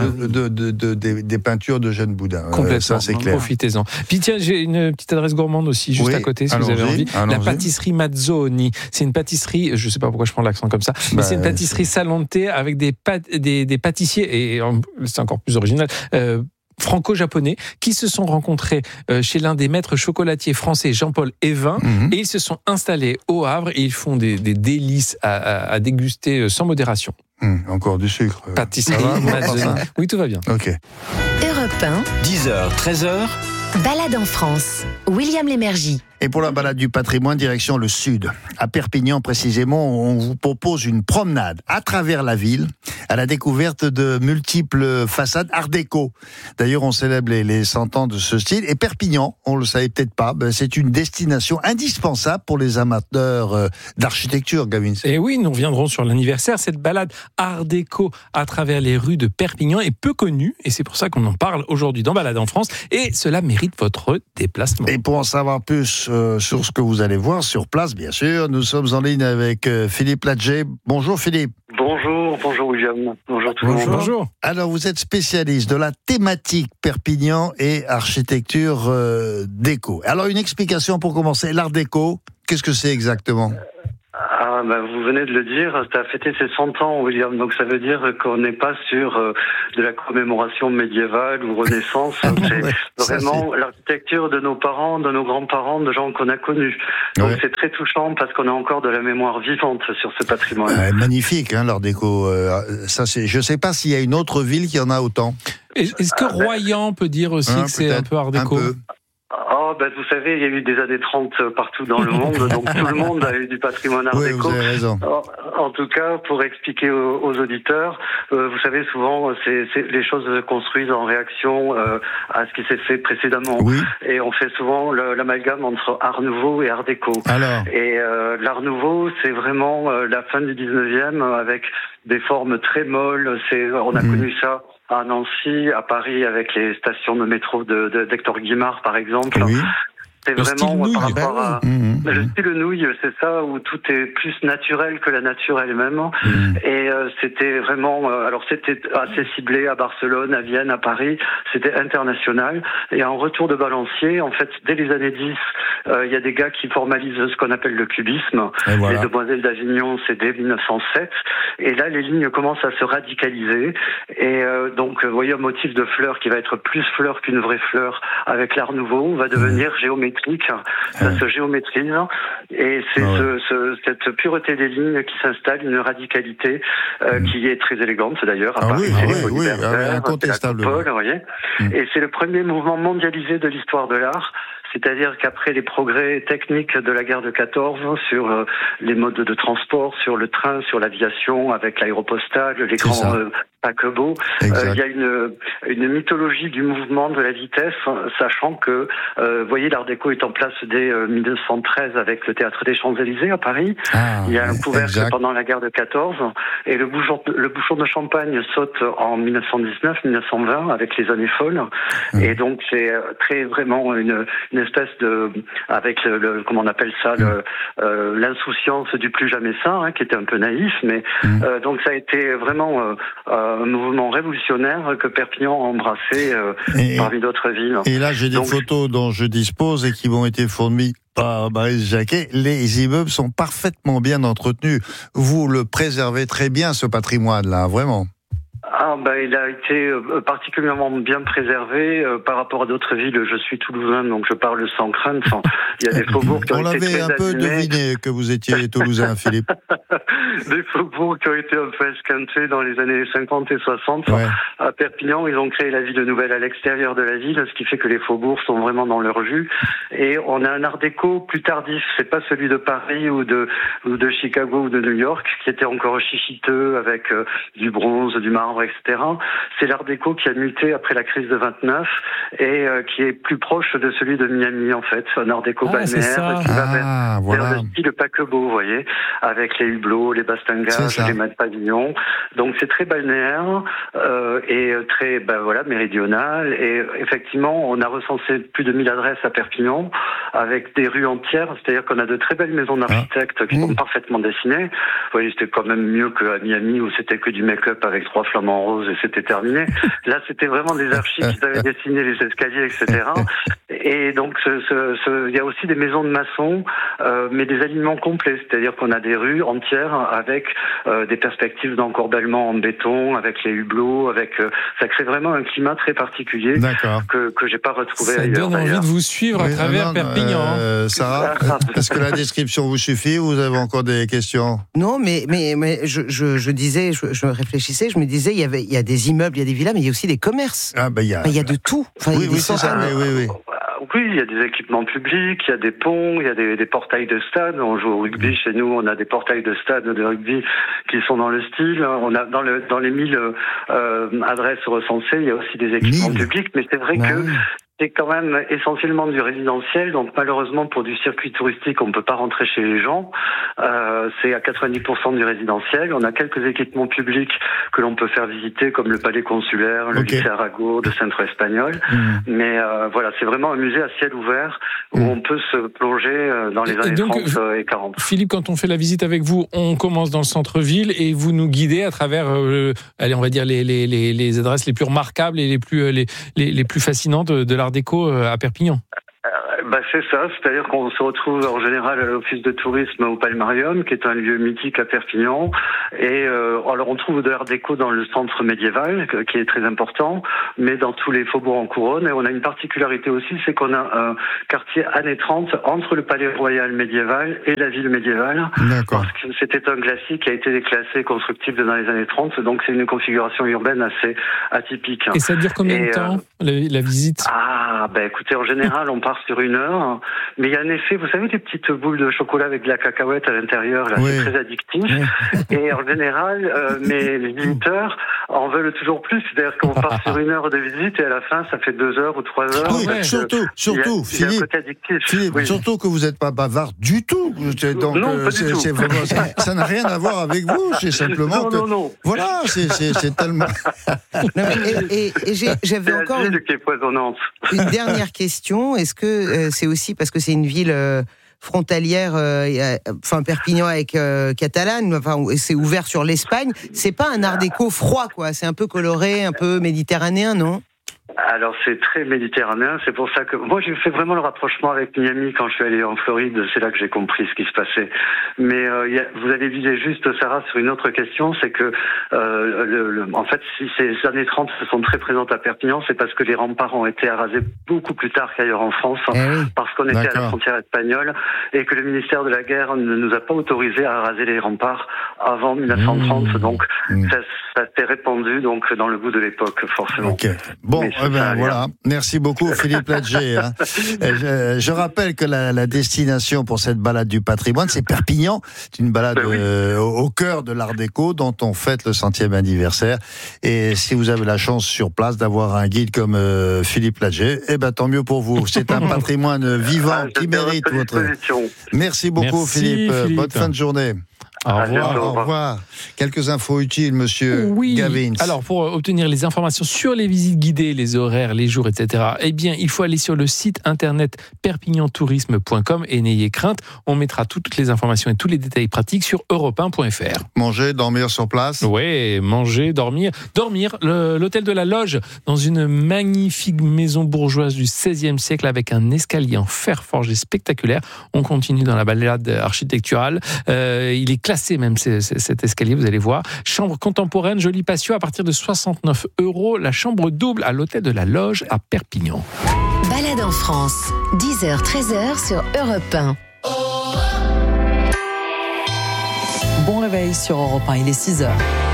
Speaker 1: des peintures d'Eugène Boudin.
Speaker 4: Complètement,
Speaker 1: ça, c'est clair.
Speaker 4: Profitez-en. Puis tiens, j'ai une petite adresse gourmande aussi, juste à côté, si vous avez envie. La pâtisserie Mazzoni. C'est une pâtisserie, je ne sais pas pourquoi je prends l'accent comme ça, mais c'est une pâtisserie salon de thé avec des pâtissiers, et c'est encore plus original, franco-japonais, qui se sont rencontrés chez l'un des maîtres chocolatiers français, Jean-Paul Evin, et ils se sont installés au Havre, et ils font des délices à déguster sans modération.
Speaker 1: Encore du sucre.
Speaker 4: Pâtisserie Mazzoni. Oui, tout va bien.
Speaker 7: Ok. Europe 1.
Speaker 8: 10h, 13h.
Speaker 7: Balade en France. William Lémergie.
Speaker 1: Et pour la balade du patrimoine, direction le sud. À Perpignan, précisément, on vous propose une promenade à travers la ville, à la découverte de multiples façades art déco. D'ailleurs, on célèbre les 100 ans de ce style. Et Perpignan, on le savait peut-être pas, c'est une destination indispensable pour les amateurs d'architecture, Gavin.
Speaker 4: Et oui, nous reviendrons sur l'anniversaire. Cette balade art déco à travers les rues de Perpignan est peu connue, et c'est pour ça qu'on en parle aujourd'hui dans Balade en France, et cela mérite votre déplacement.
Speaker 1: Et pour en savoir plus sur ce que vous allez voir sur place, bien sûr, nous sommes en ligne avec Philippe Ladger. Bonjour Philippe.
Speaker 8: Bonjour William, bonjour tout le monde.
Speaker 4: Bonjour.
Speaker 1: Alors, vous êtes spécialiste de la thématique Perpignan et architecture déco. Alors, une explication pour commencer. L'art déco, qu'est-ce que c'est exactement ?
Speaker 8: Vous venez de le dire, ça a fêté ses 100 ans, William, donc ça veut dire qu'on n'est pas sur de la commémoration médiévale ou Renaissance, c'est vraiment l'architecture de nos parents, de nos grands-parents, de gens qu'on a connus. Donc c'est très touchant parce qu'on a encore de la mémoire vivante sur ce patrimoine.
Speaker 1: Magnifique, l'art déco. Je ne sais pas s'il y a une autre ville qui en a autant.
Speaker 4: Est-ce que Royan peut dire aussi que c'est un peu art déco ?
Speaker 8: Vous savez, il y a eu des années 30 partout dans le monde, donc tout le monde a eu du patrimoine art déco.
Speaker 1: Vous avez raison.
Speaker 8: En tout cas, pour expliquer aux auditeurs, vous savez, souvent, les choses se construisent en réaction à ce qui s'est fait précédemment. Oui. Et on fait souvent l'amalgame entre art nouveau et art déco. Et l'art nouveau, c'est vraiment la fin du 19e avec des formes très molles. On a connu ça à Nancy, à Paris, avec les stations de métro d'Hector Guimard, par exemple. Oui. C'est vraiment par rapport à le style nouille, c'est ça, où tout est plus naturel que la nature elle-même. Et c'était vraiment, alors c'était assez ciblé à Barcelone, à Vienne, à Paris, c'était international. Et en retour de balancier, en fait, dès les années 10, il y a des gars qui formalisent ce qu'on appelle le cubisme. Les Demoiselles d'Avignon, c'est dès 1907. Et là, les lignes commencent à se radicaliser. Et donc, vous voyez, un motif de fleur qui va être plus fleur qu'une vraie fleur avec l'art nouveau va devenir géométrique. Ça se géométrise et c'est cette pureté des lignes qui s'installe, une radicalité qui est très élégante d'ailleurs.
Speaker 1: Incontestable.
Speaker 8: Et c'est le premier mouvement mondialisé de l'histoire de l'art. C'est-à-dire qu'après les progrès techniques de la guerre de 14 sur les modes de transport, sur le train, sur l'aviation, avec l'aéropostale, les grands paquebots, il y a une mythologie du mouvement, de la vitesse, sachant que, vous voyez, l'art déco est en place dès 1913 avec le Théâtre des Champs-Élysées à Paris. Il y a un couvercle pendant la guerre de 14 et le bouchon de champagne saute en 1919-1920 avec les années folles. Et donc c'est vraiment une espèce de, avec comment on appelle ça, l'insouciance du plus jamais sain, qui était un peu naïf, mais donc ça a été vraiment un mouvement révolutionnaire que Perpignan a embrassé parmi d'autres villes.
Speaker 1: Et là, j'ai des photos dont je dispose et qui m'ont été fournies par Maryse Jacquet. Les immeubles sont parfaitement bien entretenus. Vous le préservez très bien, ce patrimoine-là, vraiment.
Speaker 8: Il a été particulièrement bien préservé par rapport à d'autres villes. Je suis toulousain, donc je parle sans crainte. Il y a des faubourgs qui ont été très abîmés.
Speaker 1: On l'avait un peu deviné que vous étiez toulousain, Philippe.
Speaker 8: Des faubourgs qui ont été un peu esquintés dans les années 50 et 60. À Perpignan, ils ont créé la ville nouvelle à l'extérieur de la ville, ce qui fait que les faubourgs sont vraiment dans leur jus. Et on a un art déco plus tardif. C'est pas celui de Paris ou de Chicago ou de New York, qui était encore chichiteux avec du bronze, du marbre, etc. C'est l'art déco qui a muté après la crise de 29 et qui est plus proche de celui de Miami, en fait. Un art déco balnéaire qui va vers le style paquebot, vous voyez, avec les hublots, les bastingages, les mâts de pavillon. Donc c'est très balnéaire et très méridional. Et effectivement, on a recensé plus de 1000 adresses à Perpignan avec des rues entières. C'est-à-dire qu'on a de très belles maisons d'architectes qui sont parfaitement dessinées. Vous voyez, c'était quand même mieux qu'à Miami où c'était que du make-up avec 3 flamants roses et c'était terminé. Là, c'était vraiment des archis qui avaient dessiné les escaliers, etc. Et donc, il y a aussi des maisons de maçons, mais des alignements complets. C'est-à-dire qu'on a des rues entières avec des perspectives d'encorbellement en béton, avec les hublots, ça crée vraiment un climat très particulier que j'ai pas retrouvé ailleurs.
Speaker 4: Ça donne envie de vous suivre à travers Perpignan.
Speaker 1: Sarah, est-ce que la description vous suffit ou vous avez encore des questions?
Speaker 3: Non, mais je disais, je réfléchissais, je me disais, il y a des immeubles, il y a des villas, mais il y a aussi des commerces. Il y a de tout.
Speaker 1: Oui, c'est ça.
Speaker 8: Oui, il y a des équipements publics, il y a des ponts, il y a des portails de stade. On joue au rugby chez nous, on a des portails de stade de rugby qui sont dans le style. On a dans les 1000 adresses recensées, il y a aussi des équipements publics, mais c'est vrai que C'est quand même essentiellement du résidentiel, donc malheureusement pour du circuit touristique, on ne peut pas rentrer chez les gens. C'est à 90% du résidentiel. On a quelques équipements publics que l'on peut faire visiter, comme le palais consulaire, le lycée Arago de Centre Espagnol. Mais voilà, c'est vraiment un musée à ciel ouvert où on peut se plonger dans les années 30 et 40.
Speaker 4: Philippe, quand on fait la visite avec vous, on commence dans le centre-ville et vous nous guidez à travers, allez, on va dire les adresses les plus remarquables et les plus fascinantes de l'art déco à Perpignan.
Speaker 8: C'est ça, c'est-à-dire qu'on se retrouve en général à l'office de tourisme au Palmarium, qui est un lieu mythique à Perpignan. Et alors on trouve de l'art déco dans le centre médiéval, qui est très important, mais dans tous les faubourgs en couronne. Et on a une particularité aussi, c'est qu'on a un quartier années 30 entre le palais royal médiéval et la ville médiévale.
Speaker 1: D'accord.
Speaker 8: Parce que c'était un glacis qui a été déclassé constructible dans les années 30, donc c'est une configuration urbaine assez atypique.
Speaker 4: Et ça dure combien de temps, la visite?
Speaker 8: Écoutez, en général, on part sur 1 heure, mais il y a un effet, vous savez, des petites boules de chocolat avec de la cacahuète à l'intérieur, là, c'est très addictif. Et en général, les visiteurs en veulent toujours plus, c'est-à-dire qu'on part sur 1 heure de visite et à la fin, ça fait 2 heures ou 3 heures.
Speaker 1: Oui, surtout, Philippe, surtout que vous n'êtes pas bavard du tout. Donc,
Speaker 8: non, pas du tout.
Speaker 1: C'est vraiment, ça n'a rien à voir avec vous, c'est simplement
Speaker 8: non.
Speaker 1: Voilà, c'est tellement...
Speaker 3: J'avais encore
Speaker 8: qui est poisonnante.
Speaker 3: Une dernière question. Est-ce que c'est aussi parce que c'est une ville frontalière, Perpignan avec Catalogne, c'est ouvert sur l'Espagne. C'est pas un art déco froid, quoi. C'est un peu coloré, un peu méditerranéen, non ?
Speaker 8: Alors c'est très méditerranéen, c'est pour ça que moi j'ai fait vraiment le rapprochement avec Miami quand je suis allé en Floride, c'est là que j'ai compris ce qui se passait. Mais vous avez visé juste, Sarah, sur une autre question, c'est que en fait si ces années 30 sont très présentes à Perpignan, c'est parce que les remparts ont été arasés beaucoup plus tard qu'ailleurs en France, parce qu'on était à la frontière espagnole et que le ministère de la Guerre ne nous a pas autorisé à araser les remparts avant 1930, donc ça s'est répandu donc dans le goût de l'époque forcément.
Speaker 1: Okay. Bon, voilà. Merci beaucoup Philippe Ladger. Je rappelle que la destination pour cette balade du patrimoine, c'est Perpignan. C'est une balade au cœur de l'art déco dont on fête le 100e anniversaire. Et si vous avez la chance sur place d'avoir un guide comme Philippe Ladger, tant mieux pour vous. C'est un patrimoine vivant qui mérite votre... Merci beaucoup. Merci, Philippe. Bonne fin de journée. Au revoir. Quelques infos utiles, monsieur Gavins.
Speaker 4: Alors, pour obtenir les informations sur les visites guidées, les horaires, les jours, etc., il faut aller sur le site internet perpignan-tourisme.com et n'ayez crainte, on mettra toutes les informations et tous les détails pratiques sur europe1.fr.
Speaker 1: Manger, dormir sur place.
Speaker 4: Oui, manger, dormir. L'hôtel de la Loge, dans une magnifique maison bourgeoise du XVIe siècle avec un escalier en fer forgé spectaculaire. On continue dans la balade architecturale. Il est classé même cet escalier, vous allez voir. Chambre contemporaine, joli patio à partir de 69 €. La chambre double à l'hôtel de la Loge à Perpignan.
Speaker 7: Balade en France, 10h, 13h sur Europe 1.
Speaker 11: Bon réveil sur Europe 1, il est 6h.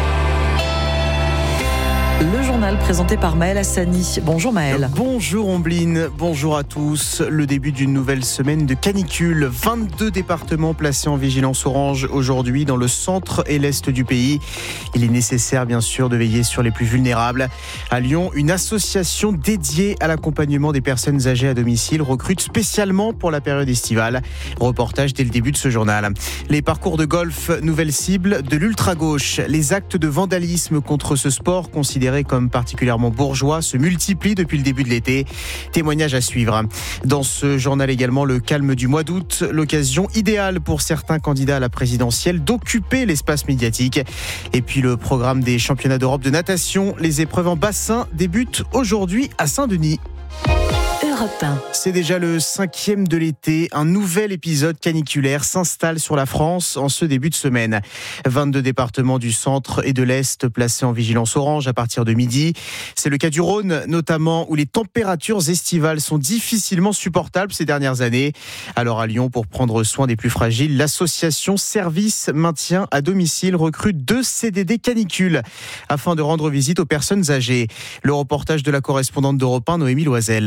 Speaker 11: Le journal présenté par Maël Hassani. Bonjour Maël.
Speaker 12: Bonjour Ombline, bonjour à tous. Le début d'une nouvelle semaine de canicule. 22 départements placés en vigilance orange aujourd'hui dans le centre et l'est du pays. Il est nécessaire bien sûr de veiller sur les plus vulnérables. À Lyon, une association dédiée à l'accompagnement des personnes âgées à domicile recrute spécialement pour la période estivale. Reportage dès le début de ce journal. Les parcours de golf, nouvelle cible de l'ultra-gauche. Les actes de vandalisme contre ce sport considéré comme particulièrement bourgeois se multiplient depuis le début de l'été. Témoignage à suivre. Dans ce journal également, le calme du mois d'août, l'occasion idéale pour certains candidats à la présidentielle d'occuper l'espace médiatique. Et puis le programme des championnats d'Europe de natation, les épreuves en bassin débutent aujourd'hui à Saint-Denis. C'est déjà le 5e de l'été. Un nouvel épisode caniculaire s'installe sur la France en ce début de semaine. 22 départements du centre et de l'Est placés en vigilance orange à partir de midi. C'est le cas du Rhône, notamment, où les températures estivales sont difficilement supportables ces dernières années. Alors à Lyon, pour prendre soin des plus fragiles, l'association Service Maintien à Domicile recrute 2 CDD canicule afin de rendre visite aux personnes âgées. Le reportage de la correspondante d'Europe 1, Noémie Loisel.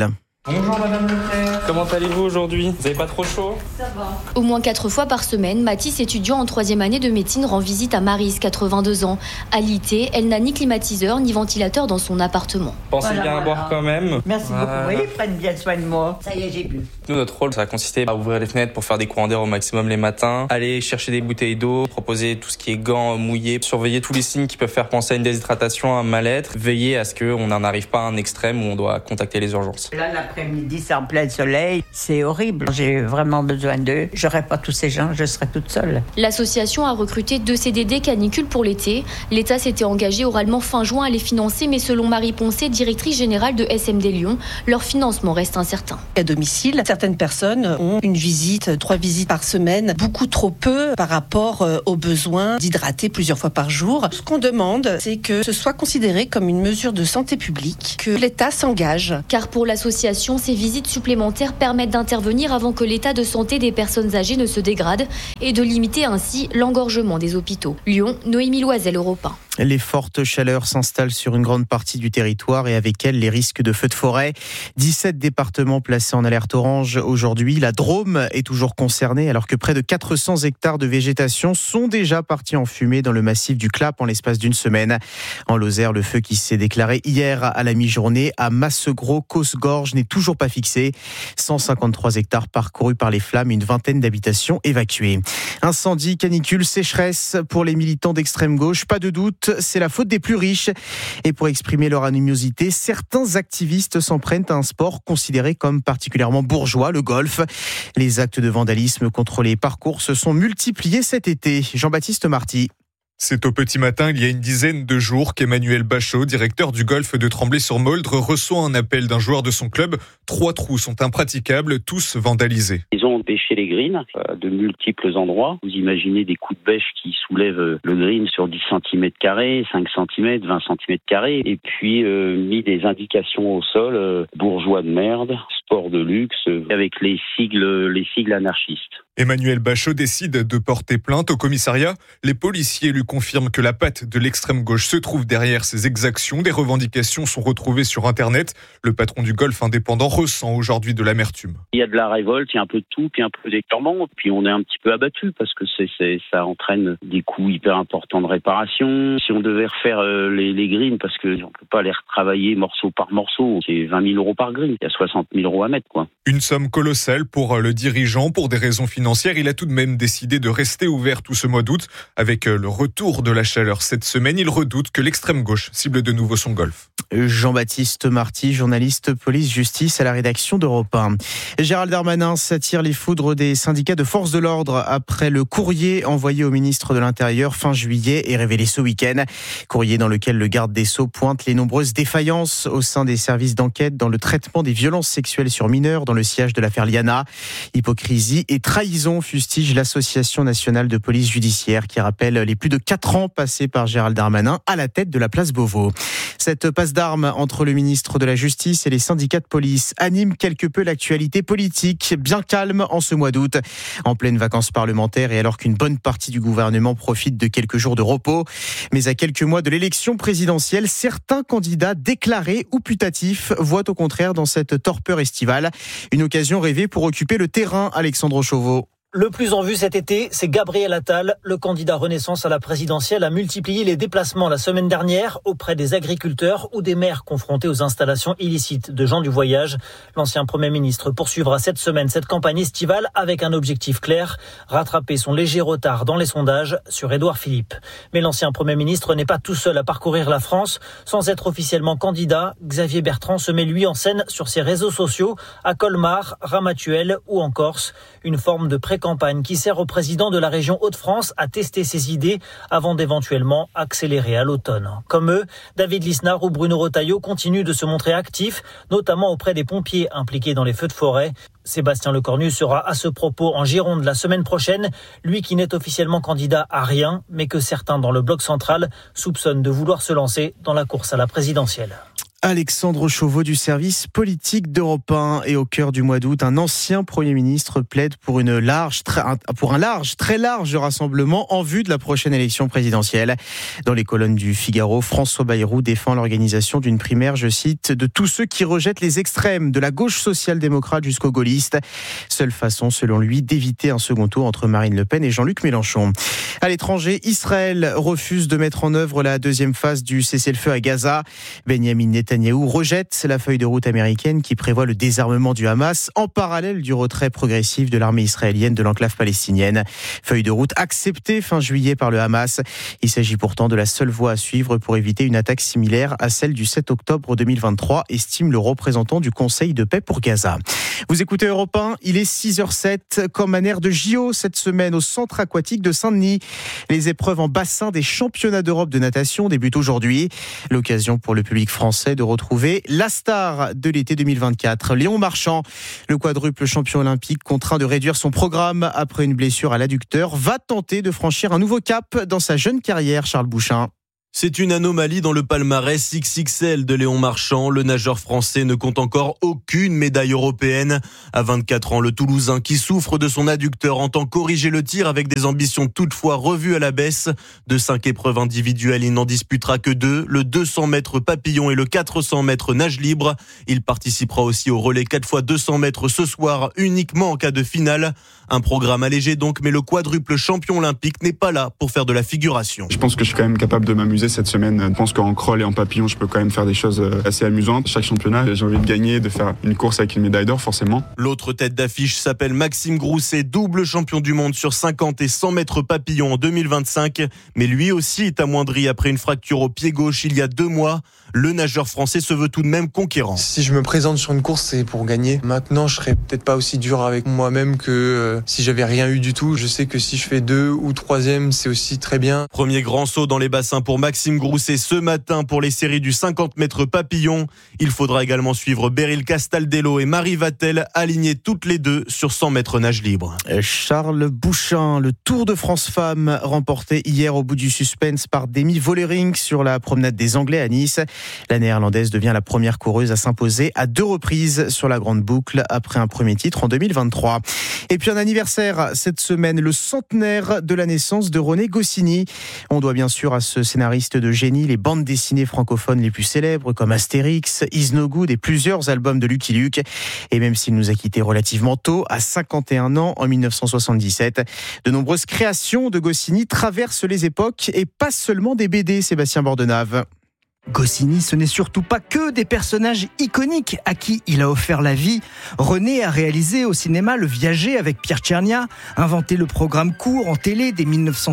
Speaker 13: Bonjour Madame Leclerc, comment allez-vous aujourd'hui? Vous n'avez pas trop chaud?
Speaker 14: Ça va. Au moins 4 fois par semaine, Mathis, étudiant en 3e année de médecine, rend visite à Maryse, 82 ans. Alitée, elle n'a ni climatiseur ni ventilateur dans son appartement.
Speaker 13: Pensez bien à boire quand même.
Speaker 15: Merci beaucoup, oui, prennent bien soin de moi. Ça y est, j'ai bu.
Speaker 13: Nous, notre rôle, ça a consisté à ouvrir les fenêtres pour faire des courants d'air au maximum les matins, aller chercher des bouteilles d'eau, proposer tout ce qui est gants mouillés, surveiller tous les signes qui peuvent faire penser à une déshydratation, à un mal-être, veiller à ce qu'on n'en arrive pas à un extrême où on doit contacter les urgences.
Speaker 15: Là, l'après-midi, c'est en plein soleil, c'est horrible. J'ai vraiment besoin d'eux. J'aurais pas tous ces gens, je serais toute seule.
Speaker 14: L'association a recruté 2 CDD canicule pour l'été. L'État s'était engagé oralement fin juin à les financer, mais selon Marie Poncet, directrice générale de SMD Lyon, leur financement reste incertain.
Speaker 16: À domicile, certaines personnes ont une visite, 3 visites par semaine, beaucoup trop peu par rapport aux besoins d'hydrater plusieurs fois par jour. Ce qu'on demande, c'est que ce soit considéré comme une mesure de santé publique, que l'État s'engage.
Speaker 14: Car pour l'association, ces visites supplémentaires permettent d'intervenir avant que l'état de santé des personnes âgées ne se dégrade et de limiter ainsi l'engorgement des hôpitaux. Lyon, Noémie Loisel, Europe 1.
Speaker 12: Les fortes chaleurs s'installent sur une grande partie du territoire et avec elles les risques de feux de forêt. 17 départements placés en alerte orange aujourd'hui. La Drôme est toujours concernée alors que près de 400 hectares de végétation sont déjà partis en fumée dans le massif du Clap en l'espace d'une semaine. En Lozère, le feu qui s'est déclaré hier à la mi-journée à Massegros, Causse-Gorge n'est toujours pas fixé. 153 hectares parcourus par les flammes, une vingtaine d'habitations évacuées. Incendie, canicule, sécheresse pour les militants d'extrême gauche, pas de doute. C'est la faute des plus riches. Et pour exprimer leur animosité, certains activistes s'en prennent à un sport considéré comme particulièrement bourgeois, le golf. Les actes de vandalisme contre les parcours se sont multipliés cet été. Jean-Baptiste Marty.
Speaker 17: C'est au petit matin, il y a une dizaine de jours, qu'Emmanuel Bachot, directeur du golf de Tremblay-sur-Moldre, reçoit un appel d'un joueur de son club. 3 trous sont impraticables, tous vandalisés.
Speaker 18: Ils ont bêché les greens à de multiples endroits. Vous imaginez des coups de bêche qui soulèvent le green sur 10 cm², 5 cm, 20 cm², et puis mis des indications au sol, bourgeois de merde, sport de luxe, avec les sigles anarchistes.
Speaker 17: Emmanuel Bachot décide de porter plainte au commissariat. Les policiers lui confirment que la patte de l'extrême gauche se trouve derrière ces exactions. Des revendications sont retrouvées sur Internet. Le patron du golf indépendant ressent aujourd'hui de l'amertume.
Speaker 18: Il y a de la révolte, il y a un peu de tout, puis un peu d'éclairement, puis on est un petit peu abattu parce que ça entraîne des coûts hyper importants de réparation. Si on devait refaire les greens, parce qu'on ne peut pas les retravailler morceau par morceau, c'est 20 000 € par green. Il y a 60 000 € à mettre, quoi.
Speaker 17: Une somme colossale pour le dirigeant, pour des raisons financières. Il a tout de même décidé de rester ouvert tout ce mois d'août. Avec le retour de la chaleur cette semaine, il redoute que l'extrême gauche cible de nouveau son golf.
Speaker 12: Jean-Baptiste Marty, journaliste police-justice à la rédaction d'Europe 1. Gérald Darmanin s'attire les foudres des syndicats de forces de l'ordre après le courrier envoyé au ministre de l'Intérieur fin juillet et révélé ce week-end. Courrier dans lequel le garde des Sceaux pointe les nombreuses défaillances au sein des services d'enquête dans le traitement des violences sexuelles sur mineurs dans le sillage de l'affaire Liana. Hypocrisie et trahison fustige l'Association nationale de police judiciaire qui rappelle les plus de 4 ans passés par Gérald Darmanin à la tête de la place Beauvau. Cette passe d'armes entre le ministre de la Justice et les syndicats de police anime quelque peu l'actualité politique, bien calme en ce mois d'août. En pleine vacances parlementaires et alors qu'une bonne partie du gouvernement profite de quelques jours de repos. Mais à quelques mois de l'élection présidentielle, certains candidats déclarés ou putatifs voient au contraire dans cette torpeur estivale une occasion rêvée pour occuper le terrain. Alexandre Chauveau.
Speaker 19: Le plus en vue cet été, c'est Gabriel Attal. Le candidat Renaissance à la présidentielle a multiplié les déplacements la semaine dernière auprès des agriculteurs ou des maires confrontés aux installations illicites de gens du voyage. L'ancien Premier ministre poursuivra cette semaine cette campagne estivale avec un objectif clair, rattraper son léger retard dans les sondages sur Édouard Philippe. Mais l'ancien Premier ministre n'est pas tout seul à parcourir la France. Sans être officiellement candidat, Xavier Bertrand se met lui en scène sur ses réseaux sociaux à Colmar, Ramatuelle ou en Corse. Une forme de pré-campagne qui sert au président de la région Hauts-de-France à tester ses idées avant d'éventuellement accélérer à l'automne. Comme eux, David Lisnard ou Bruno Retailleau continuent de se montrer actifs, notamment auprès des pompiers impliqués dans les feux de forêt. Sébastien Lecornu sera à ce propos en Gironde la semaine prochaine, lui qui n'est officiellement candidat à rien, mais que certains dans le bloc central soupçonnent de vouloir se lancer dans la course à la présidentielle.
Speaker 12: Alexandre Chauveau du service politique d'Europe 1. Et au cœur du mois d'août, un ancien Premier ministre plaide pour un très large rassemblement en vue de la prochaine élection présidentielle. Dans les colonnes du Figaro, François Bayrou défend l'organisation d'une primaire, je cite, de tous ceux qui rejettent les extrêmes, de la gauche social-démocrate jusqu'aux gaullistes. Seule façon, selon lui, d'éviter un second tour entre Marine Le Pen et Jean-Luc Mélenchon. À l'étranger, Israël refuse de mettre en œuvre la deuxième phase du cessez-le-feu à Gaza. Benjamin Netanyahou rejette la feuille de route américaine qui prévoit le désarmement du Hamas en parallèle du retrait progressif de l'armée israélienne de l'enclave palestinienne. Feuille de route acceptée fin juillet par le Hamas. Il s'agit pourtant de la seule voie à suivre pour éviter une attaque similaire à celle du 7 octobre 2023, estime le représentant du Conseil de paix pour Gaza. Vous écoutez Europe 1, il est 6h07, comme un air de JO cette semaine au centre aquatique de Saint-Denis. Les épreuves en bassin des championnats d'Europe de natation débutent aujourd'hui. L'occasion pour le public français de retrouver la star de l'été 2024, Léon Marchand. Le quadruple champion olympique, contraint de réduire son programme après une blessure à l'adducteur, va tenter de franchir un nouveau cap dans sa jeune carrière, Charles Bouchin.
Speaker 20: C'est une anomalie dans le palmarès XXL de Léon Marchand. Le nageur français ne compte encore aucune médaille européenne. À 24 ans, le Toulousain qui souffre de son adducteur entend corriger le tir avec des ambitions toutefois revues à la baisse. De 5 épreuves individuelles, il n'en disputera que 2, le 200 mètres papillon et le 400 mètres nage libre. Il participera aussi au relais 4x200 mètres ce soir, uniquement en cas de finale. Un programme allégé donc, mais le quadruple champion olympique n'est pas là pour faire de la figuration.
Speaker 21: Je pense que je suis quand même capable de m'amuser cette semaine. Je pense qu'en crawl et en papillon, je peux quand même faire des choses assez amusantes. Chaque championnat, j'ai envie de gagner, de faire une course avec une médaille d'or, forcément.
Speaker 20: L'autre tête d'affiche s'appelle Maxime Grousset, double champion du monde sur 50 et 100 mètres papillon en 2025. Mais lui aussi est amoindri après une fracture au pied gauche il y a 2 mois. Le nageur français se veut tout de même conquérant.
Speaker 22: Si je me présente sur une course, c'est pour gagner. Maintenant, je serais peut-être pas aussi dur avec moi-même que si j'avais rien eu du tout. Je sais que si je fais 2 ou 3e, c'est aussi très bien.
Speaker 20: Premier grand saut dans les bassins pour Maxime Grousset ce matin pour les séries du 50 mètres papillon. Il faudra également suivre Beryl Castaldello et Marie Vatel, alignées toutes les deux sur 100 mètres nage libre.
Speaker 12: Charles Bouchin, le Tour de France Femmes remporté hier au bout du suspense par Demi Vollering sur la promenade des Anglais à Nice. La néerlandaise devient la première coureuse à s'imposer à 2 reprises sur la grande boucle après un premier titre en 2023. Et puis un anniversaire cette semaine, le centenaire de la naissance de René Goscinny. On doit bien sûr à ce scénariste de génie les bandes dessinées francophones les plus célèbres comme Astérix, Is No Good et plusieurs albums de Lucky Luke. Et même s'il nous a quittés relativement tôt, à 51 ans en 1977, de nombreuses créations de Goscinny traversent les époques et pas seulement des BD, Sébastien Bordenave.
Speaker 23: Goscinny, ce n'est surtout pas que des personnages iconiques à qui il a offert la vie. René a réalisé au cinéma Le Viager avec Pierre Tchernia, inventé le programme court en télé dès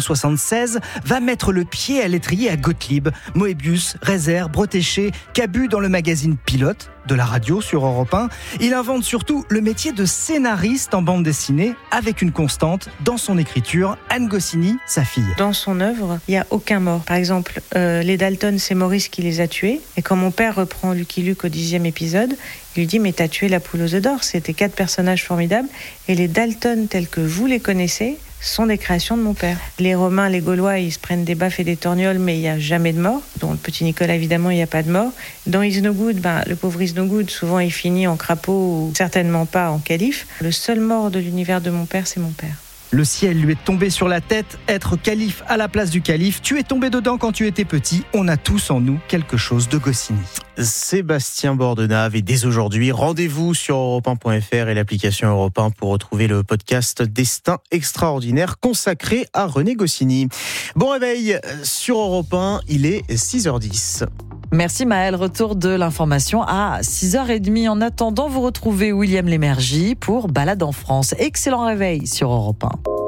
Speaker 23: 1976, va mettre le pied à l'étrier à Gottlieb, Moebius, Rezer, Bretéché, Cabu dans le magazine Pilote de la radio sur Europe 1. Il invente surtout le métier de scénariste en bande dessinée avec une constante dans son écriture, Anne Goscinny, sa fille.
Speaker 24: Dans son œuvre, il n'y a aucun mort. Par exemple, les Dalton, c'est Maurice qui les a tués. Et quand mon père reprend Lucky Luke au 10e épisode, il lui dit « Mais t'as tué la poule aux œufs d'or ». C'était 4 personnages formidables. Et les Dalton, tels que vous les connaissez, sont des créations de mon père. Les Romains, les Gaulois, ils se prennent des baffes et des torgnoles, mais il n'y a jamais de mort. Dans le petit Nicolas, évidemment, il n'y a pas de mort. Dans Is No Good, le pauvre Is No Good, souvent il finit en crapaud ou certainement pas en calife. Le seul mort de l'univers de mon père, c'est mon père.
Speaker 23: Le ciel lui est tombé sur la tête, être calife à la place du calife. Tu es tombé dedans quand tu étais petit. On a tous en nous quelque chose de Goscinny.
Speaker 12: Sébastien Bordenave, et dès aujourd'hui, rendez-vous sur europe1.fr et l'application Europe 1 pour retrouver le podcast Destin extraordinaire consacré à René Goscinny. Bon réveil sur Europe 1, il est 6h10.
Speaker 11: Merci Maëlle, retour de l'information à 6h30. En attendant, vous retrouvez William Lémergie pour Balade en France. Excellent réveil sur Europe 1.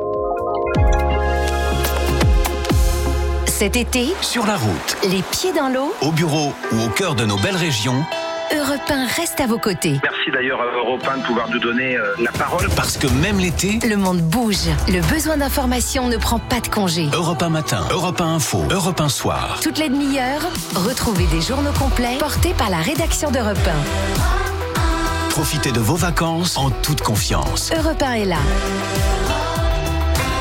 Speaker 7: Cet été,
Speaker 25: sur la route,
Speaker 7: les pieds dans l'eau,
Speaker 25: au bureau ou au cœur de nos belles régions,
Speaker 7: Europe 1 reste à vos côtés.
Speaker 26: Merci d'ailleurs à Europe 1 de pouvoir nous donner la parole.
Speaker 25: Parce que même l'été,
Speaker 7: le monde bouge. Le besoin d'information ne prend pas de congé.
Speaker 25: Europe 1 matin, Europe 1 info, Europe 1 soir.
Speaker 7: Toutes les demi-heures, retrouvez des journaux complets portés par la rédaction d'Europe 1.
Speaker 25: Profitez de vos vacances en toute confiance.
Speaker 7: Europe 1 est là.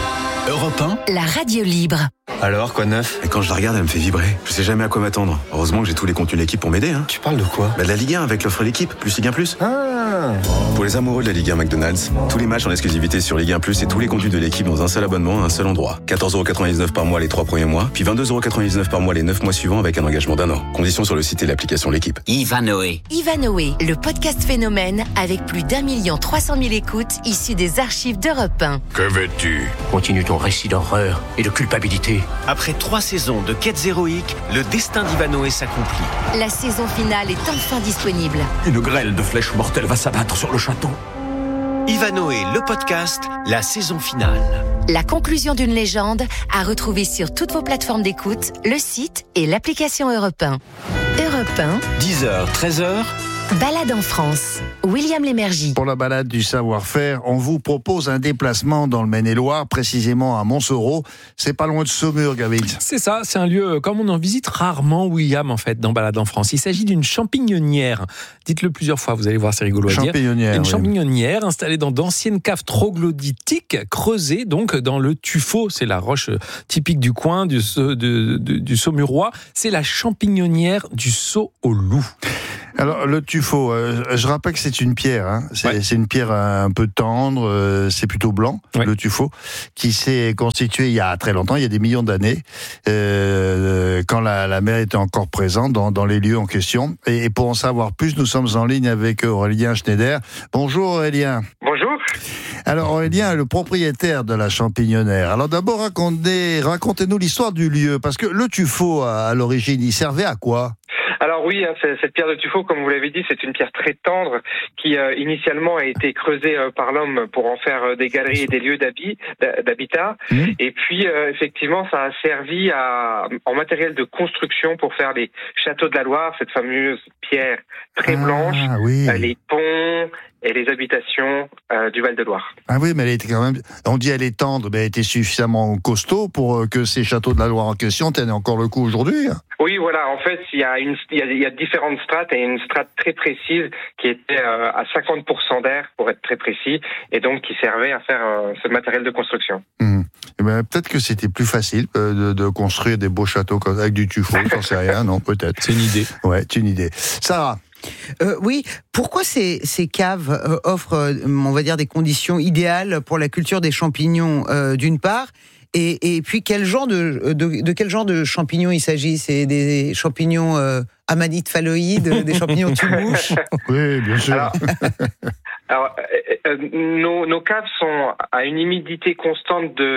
Speaker 25: Europe 1,
Speaker 7: la radio libre.
Speaker 2: Alors, quoi de neuf? Et quand je la regarde, elle me fait vibrer. Je sais jamais à quoi m'attendre. Heureusement que j'ai tous les contenus L'équipe pour m'aider. Tu parles de quoi? De la Ligue 1 avec l'offre L'équipe, plus Ligue 1 Plus. Pour les amoureux de la Ligue 1 McDonald's, tous les matchs en exclusivité sur Ligue 1 Plus et tous les contenus de l'équipe dans un seul abonnement à un seul endroit. 14,99€ par mois les 3 premiers mois, puis 22,99€ par mois les 9 mois suivants avec un engagement d'1 an. Conditions sur le site et l'application L'équipe.
Speaker 7: Ivanoé, le podcast phénomène avec plus d'1 300 000 écoutes issues des archives d'Europe 1.
Speaker 3: Que veux-tu? Continue ton récit d'horreur et de culpabilité.
Speaker 25: Après 3 saisons de quêtes héroïques, le destin d'Ivanoé s'accomplit.
Speaker 7: La saison finale est enfin disponible.
Speaker 3: Une grêle de flèches mortelles va s'abattre sur le château.
Speaker 25: Ivanoé, le podcast, la saison finale.
Speaker 7: La conclusion d'une légende à retrouver sur toutes vos plateformes d'écoute, le site et l'application Europe 1. Europe 1,
Speaker 25: 10h, 13h.
Speaker 7: Balade en France. William Lémergie.
Speaker 1: Pour la balade du savoir-faire, on vous propose un déplacement dans le Maine-et-Loire, précisément à Montsoreau. C'est pas loin de Saumur, Gavin.
Speaker 4: C'est ça, c'est un lieu comme on en visite rarement, William, en fait, dans Balade en France. Il s'agit d'une champignonnière. Dites-le plusieurs fois, vous allez voir, c'est rigolo à dire. Une champignonnière installée dans d'anciennes caves troglodytiques, creusées donc dans le tuffeau. C'est la roche typique du coin, du Saumurois. C'est la champignonnière du Saut au Loup.
Speaker 1: Alors, le tuffeau, je rappelle que c'est une pierre. Hein. C'est une pierre un peu tendre, c'est plutôt blanc, le tuffeau, qui s'est constitué il y a très longtemps, il y a des millions d'années, quand la mer était encore présente dans les lieux en question. Et pour en savoir plus, nous sommes en ligne avec Aurélien Schneider. Bonjour Aurélien.
Speaker 5: Bonjour.
Speaker 1: Alors Aurélien est le propriétaire de la champignonnière. Alors d'abord, racontez-nous l'histoire du lieu, parce que le tuffeau, à l'origine, il servait à quoi ?
Speaker 5: Alors oui, cette pierre de tuffeau, comme vous l'avez dit, c'est une pierre très tendre qui initialement a été creusée par l'homme pour en faire des galeries et des lieux d'habitat. Et puis effectivement, ça a servi en matériel de construction pour faire les châteaux de la Loire, cette fameuse pierre très blanche, les ponts et les habitations du Val-de-Loire.
Speaker 1: Ah oui, mais elle était quand même, on dit elle est tendre, mais elle était suffisamment costaud pour que ces châteaux de la Loire en question tiennent encore le coup aujourd'hui.
Speaker 5: Oui, voilà. En fait, il y a différentes strates et une strate très précise qui était à 50% d'air, pour être très précis, et donc qui servait à faire ce matériel de construction.
Speaker 1: Eh ben, peut-être que c'était plus facile de construire des beaux châteaux avec du tuffeau, j'en sais rien, non, peut-être.
Speaker 4: C'est une idée.
Speaker 1: Ouais, c'est une idée. Sarah.
Speaker 6: Oui, pourquoi ces caves offrent, on va dire, des conditions idéales pour la culture des champignons, d'une part, et puis de quel genre de champignons il s'agit? C'est des champignons amanites phalloïdes, des champignons tue-mouches?
Speaker 1: Oui, bien sûr.
Speaker 5: Alors, nos caves sont à une humidité constante de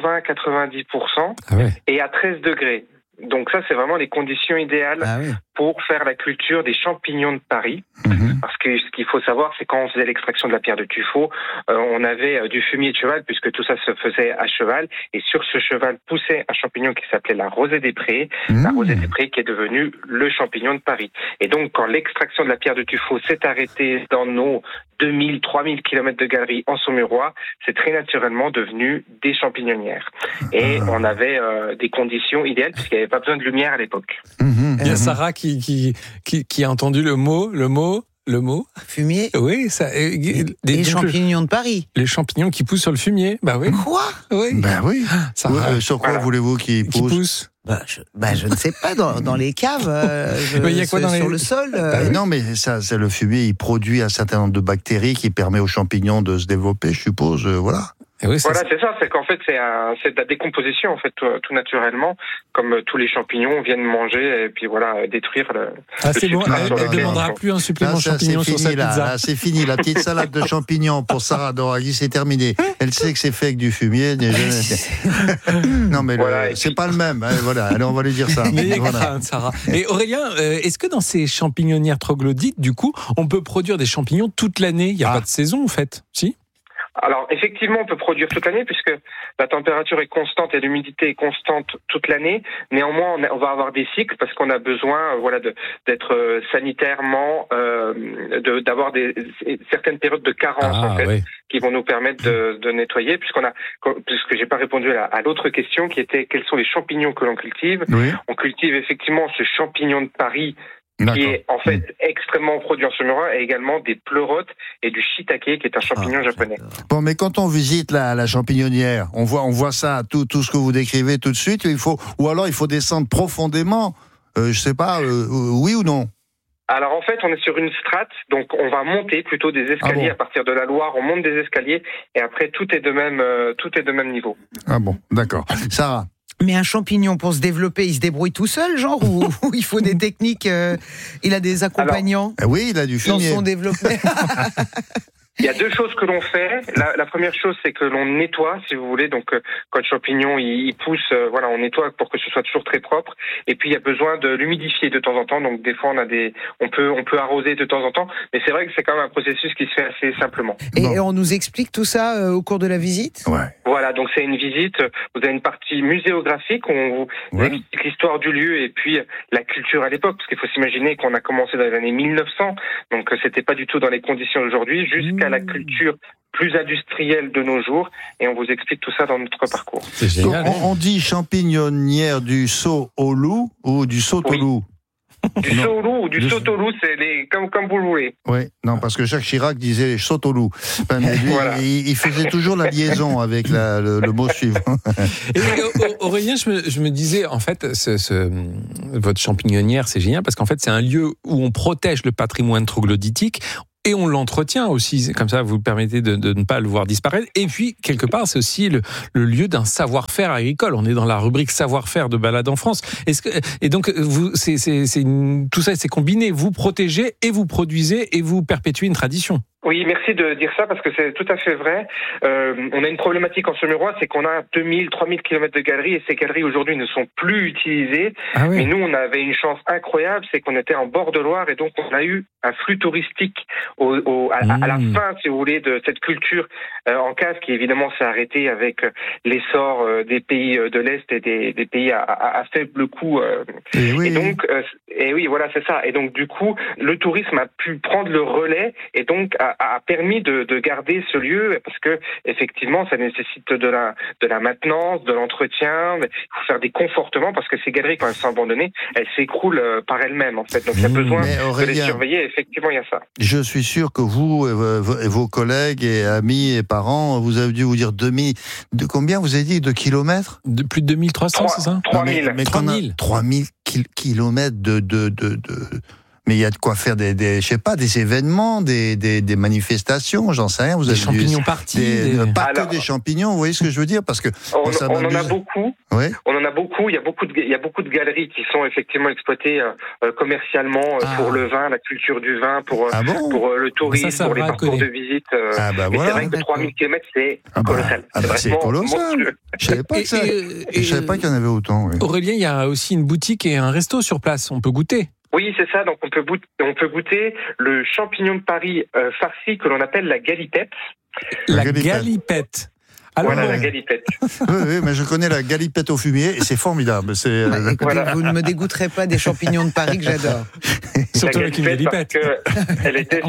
Speaker 5: 80-90% et à 13 degrés. Donc ça, c'est vraiment les conditions idéales pour faire la culture des champignons de Paris. Parce que ce qu'il faut savoir, c'est quand on faisait l'extraction de la pierre de tuffeau, on avait du fumier de cheval, puisque tout ça se faisait à cheval. Et sur ce cheval poussait un champignon qui s'appelait la rosée des prés. La rosée des prés qui est devenue le champignon de Paris. Et donc, quand l'extraction de la pierre de tuffeau s'est arrêtée dans nos 2000, 3000 kilomètres de galeries en Saumurois, c'est très naturellement devenu des champignonnières. Et on avait des conditions idéales, puisqu'il n'y avait pas besoin de lumière à l'époque.
Speaker 4: Il y a Sarah qui a entendu le mot
Speaker 6: fumier.
Speaker 4: Oui, ça.
Speaker 6: Les champignons de Paris.
Speaker 4: Les champignons qui poussent sur le fumier. Bah oui.
Speaker 6: Quoi?
Speaker 4: Oui.
Speaker 1: Bah oui. Sur quoi voulez-vous qu'ils poussent?
Speaker 6: Je ne sais pas, dans les caves,
Speaker 1: mais il y a quoi
Speaker 6: sur le sol.
Speaker 1: Non, mais ça, c'est le fumier, il produit un certain nombre de bactéries qui permet aux champignons de se développer, je suppose, voilà.
Speaker 5: C'est ça, c'est qu'en fait, c'est de la décomposition, en fait, tout naturellement, comme tous les champignons viennent manger et puis voilà, détruire le
Speaker 4: c'est bon, elle ne demandera plus un supplément champignon sur sa pizza.
Speaker 1: Là, c'est fini, la petite salade de champignons pour Sarah Doraghi, c'est terminé. Elle sait que c'est fait avec du fumier. Non, mais c'est pas le même, hein, voilà, allez, on va lui dire ça.
Speaker 4: Mais Sarah. Et Aurélien, est-ce que dans ces champignonnières troglodytes, du coup, on peut produire des champignons toute l'année? Il n'y a pas de saison, en fait, si?
Speaker 5: Alors, effectivement, on peut produire toute l'année puisque la température est constante et l'humidité est constante toute l'année. Néanmoins, on va avoir des cycles parce qu'on a besoin, d'être sanitairement, d'avoir certaines périodes de carence, qui vont nous permettre de nettoyer puisque j'ai pas répondu à l'autre question qui était quels sont les champignons que l'on cultive. On cultive effectivement ce champignon de Paris qui est en fait extrêmement produit en Saumurois, et également des pleurotes et du shiitake, qui est un champignon japonais.
Speaker 1: Bon, mais quand on visite la champignonnière, on voit ça, tout ce que vous décrivez tout de suite, ou alors il faut descendre profondément, je sais pas, oui ou non?
Speaker 5: Alors en fait, on est sur une strate, donc on va monter plutôt des escaliers. À partir de la Loire, on monte des escaliers, et après tout est de même niveau.
Speaker 1: Ah bon, d'accord. Sarah?
Speaker 6: Mais un champignon, pour se développer, il se débrouille tout seul, genre, ou il faut des techniques, il a des accompagnants?
Speaker 1: Alors, oui, il a du fumier.
Speaker 6: Dans son développement.
Speaker 5: Il y a deux choses que l'on fait. La première chose, c'est que l'on nettoie, si vous voulez. Donc, quand le champignon il pousse, on nettoie pour que ce soit toujours très propre. Et puis, il y a besoin de l'humidifier de temps en temps. Donc, des fois, on peut arroser de temps en temps. Mais c'est vrai que c'est quand même un processus qui se fait assez simplement.
Speaker 6: Et on nous explique tout ça au cours de la visite?
Speaker 1: Ouais.
Speaker 5: Voilà, donc c'est une visite. Vous avez une partie muséographique où on vous explique l'histoire du lieu et puis la culture à l'époque. Parce qu'il faut s'imaginer qu'on a commencé dans les années 1900. Donc, c'était pas du tout dans les conditions d'aujourd'hui, jusqu'à la culture plus industrielle de nos jours, et on vous explique tout ça dans notre parcours.
Speaker 1: C'est génial. On dit champignonnière du Saut-au-Loup ou du Saut-au-Loup?
Speaker 5: Du Saut-au-Loup ou du Saut-au-Loup, c'est comme vous le voulez.
Speaker 1: Oui, non, parce que Jacques Chirac disait Saut-au-loup. Enfin, mais lui, il faisait toujours la liaison avec le mot suivant.
Speaker 4: Et Aurélien, je me disais, en fait, votre champignonnière, c'est génial, parce qu'en fait, c'est un lieu où on protège le patrimoine troglodytique. Et on l'entretient aussi, comme ça vous permettez de ne pas le voir disparaître. Et puis, quelque part, c'est aussi le lieu d'un savoir-faire agricole. On est dans la rubrique savoir-faire de Balade en France. Et donc, tout ça, c'est combiné. Vous protégez et vous produisez et vous perpétuez une tradition.
Speaker 5: Oui, merci de dire ça parce que c'est tout à fait vrai. On a une problématique en Saumurois, c'est qu'on a 2000, 3000 km de galeries et ces galeries aujourd'hui ne sont plus utilisées. Ah oui. Mais nous, on avait une chance incroyable, c'est qu'on était en bord de Loire et donc on a eu un flux touristique à la fin, si vous voulez, de cette culture en cave qui évidemment s'est arrêtée avec l'essor des pays de l'Est et des pays à faible coût. Et donc, oui, voilà, c'est ça. Et donc, du coup, le tourisme a pu prendre le relais et donc a permis de garder ce lieu parce que effectivement ça nécessite de la maintenance, de l'entretien, il faut faire des confortements parce que ces galeries quand elles sont abandonnées, elles s'écroulent par elles-mêmes en fait. Donc il y a besoin de les surveiller, effectivement il y a ça.
Speaker 1: Je suis sûr que vous et vos collègues et amis et parents, vous avez dû vous dire de combien vous avez dit de kilomètres?
Speaker 4: De plus de 2300, c'est ça?
Speaker 5: 3000.
Speaker 1: Mais 3000 kilomètres mais il y a de quoi faire des événements, des manifestations, j'en sais rien. Vous avez
Speaker 4: des champignons partis.
Speaker 1: Pas que des champignons, vous voyez ce que je veux dire? Parce que
Speaker 5: on en a beaucoup. Oui. On en a beaucoup. Il y a beaucoup de galeries qui sont effectivement exploitées commercialement pour le vin, la culture du vin, pour le tourisme, pour les parcours de visite. Mais c'est vrai que 3000 km, c'est colossal.
Speaker 1: C'est colossal. Je savais pas je savais pas qu'il y en avait autant. Oui.
Speaker 4: Aurélien, il y a aussi une boutique et un resto sur place. On peut goûter.
Speaker 5: Oui, c'est ça. Donc, on peut goûter le champignon de Paris farci que l'on appelle la galipette.
Speaker 4: La galipette.
Speaker 5: Alors, voilà, la galipette.
Speaker 1: Oui, mais je connais la galipette au fumier et c'est formidable.
Speaker 6: Écoutez, vous ne me dégoûterez pas des champignons de Paris que j'adore.
Speaker 4: Surtout avec une galipette.
Speaker 5: Elle était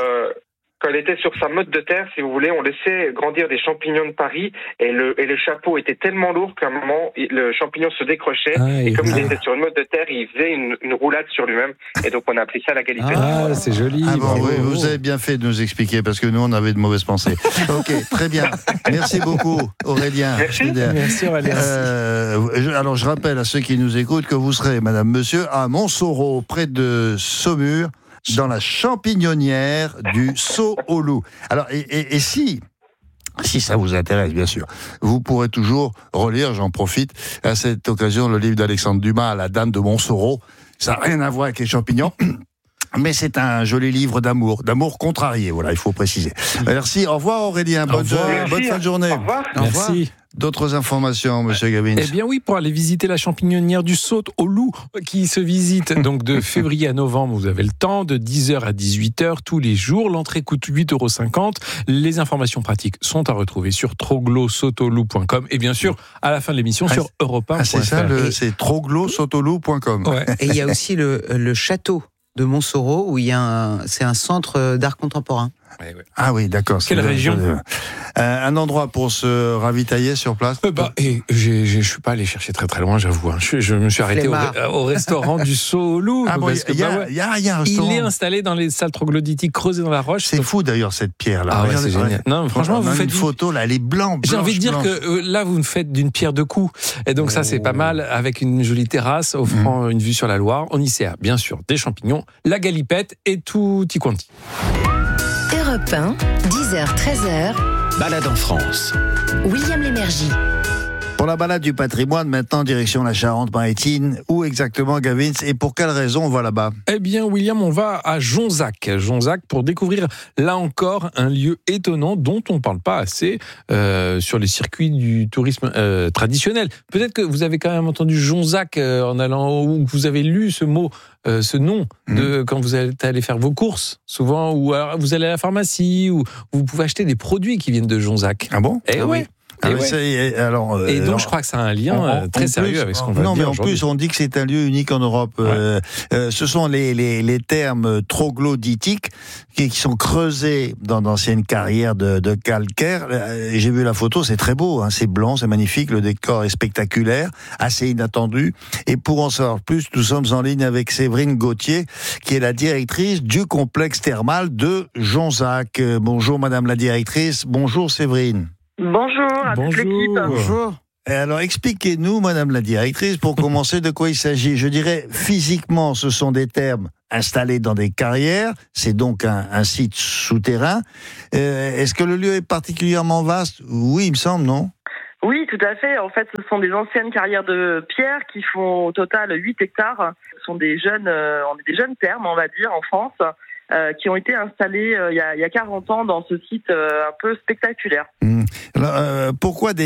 Speaker 5: quand elle était sur sa motte de terre, si vous voulez, on laissait grandir des champignons de Paris et le chapeau était tellement lourd qu'à un moment, le champignon se décrochait et comme il était sur une motte de terre, il faisait une roulade sur lui-même et donc on a appelé ça la galipette.
Speaker 4: Ah, c'est joli.
Speaker 1: Oui, vous avez bien fait de nous expliquer parce que nous, on avait de mauvaises pensées. Ok, très bien. Merci beaucoup, Aurélien.
Speaker 4: Merci Aurélien.
Speaker 1: Alors, je rappelle à ceux qui nous écoutent que vous serez, madame, monsieur, à Montsoreau, près de Saumur, dans la champignonnière du Saut-au-Loup. Alors, et si ça vous intéresse, bien sûr, vous pourrez toujours relire, j'en profite, à cette occasion, le livre d'Alexandre Dumas, La Dame de Montsoreau. Ça n'a rien à voir avec les champignons, mais c'est un joli livre d'amour contrarié, voilà, il faut préciser. Merci, au revoir Aurélien, bonne fin de journée.
Speaker 5: Au revoir.
Speaker 4: Merci.
Speaker 1: D'autres informations, monsieur Gavin?
Speaker 4: Eh bien oui, pour aller visiter la champignonnière du Saut-au-Loup, qui se visite donc de février à novembre, vous avez le temps, de 10h à 18h tous les jours. L'entrée coûte 8,50 €. Les informations pratiques sont à retrouver sur troglosautoloop.com et bien sûr, à la fin de l'émission, sur europe1.fr.
Speaker 1: C'est ça, c'est troglosautoloop.com.
Speaker 6: Ouais. Et il y a aussi le château de Montsoreau où c'est un centre d'art contemporain.
Speaker 4: Ouais, ouais.
Speaker 1: Ah oui, d'accord.
Speaker 4: Quelle région?
Speaker 1: Un endroit pour se ravitailler sur place?
Speaker 4: Je suis pas allé chercher très très loin, j'avoue. Je me suis arrêté au restaurant du Saut au Louvre.
Speaker 1: Ah bon, il y a un restaurant.
Speaker 4: Il est installé dans les salles troglodytiques creusées dans la roche.
Speaker 1: C'est fou d'ailleurs cette pierre-là.
Speaker 4: Ah ouais, c'est génial. Non, franchement, vous faites
Speaker 1: une photo là, elle est blanche.
Speaker 4: J'ai envie de dire que là, vous me faites d'une pierre deux coups. Et donc ça, c'est pas mal, avec une jolie terrasse offrant une vue sur la Loire. On y sert, bien sûr, des champignons, la galipette et tutti quanti.
Speaker 7: Europe 1, 10h, 13h.
Speaker 25: Balade en France.
Speaker 7: William Lémergie.
Speaker 1: Pour la balade du patrimoine, maintenant, direction la Charente-Maritime. Où exactement, Gavin, et pour quelle raison on va là-bas?
Speaker 4: Eh bien, William, on va à Jonzac. Jonzac pour découvrir, là encore, un lieu étonnant dont on ne parle pas assez sur les circuits du tourisme traditionnel. Peut-être que vous avez quand même entendu Jonzac en allant, ou que vous avez lu ce mot, ce nom, quand vous êtes allé faire vos courses, souvent, ou alors vous allez à la pharmacie, ou vous pouvez acheter des produits qui viennent de Jonzac.
Speaker 1: Ah bon?
Speaker 4: Eh oui.
Speaker 1: Ah oui,
Speaker 4: et donc, je crois que ça a un lien très sérieux avec ce qu'on va dire.
Speaker 1: Non, mais en plus, on dit que c'est un lieu unique en Europe. Ouais. Ce sont les termes troglodytiques qui sont creusés dans d'anciennes carrières de calcaire. J'ai vu la photo, c'est très beau, hein, c'est blanc, c'est magnifique, le décor est spectaculaire, assez inattendu. Et pour en savoir plus, nous sommes en ligne avec Séverine Gauthier, qui est la directrice du complexe thermal de Jonzac. Bonjour, Madame la directrice. Bonjour, Séverine.
Speaker 8: Bonjour à toute l'équipe.
Speaker 1: Bonjour. Et alors, expliquez-nous, Madame la directrice, pour commencer, de quoi il s'agit. Je dirais, physiquement, ce sont des thermes installés dans des carrières. C'est donc un site souterrain. Est-ce que le lieu est particulièrement vaste? Oui, il me semble, non?
Speaker 8: Oui, tout à fait. En fait, ce sont des anciennes carrières de pierre qui font au total 8 hectares. Ce sont des jeunes thermes, on va dire, en France, qui ont été installés il y a 40 ans dans ce site un peu spectaculaire.
Speaker 1: Alors, pourquoi des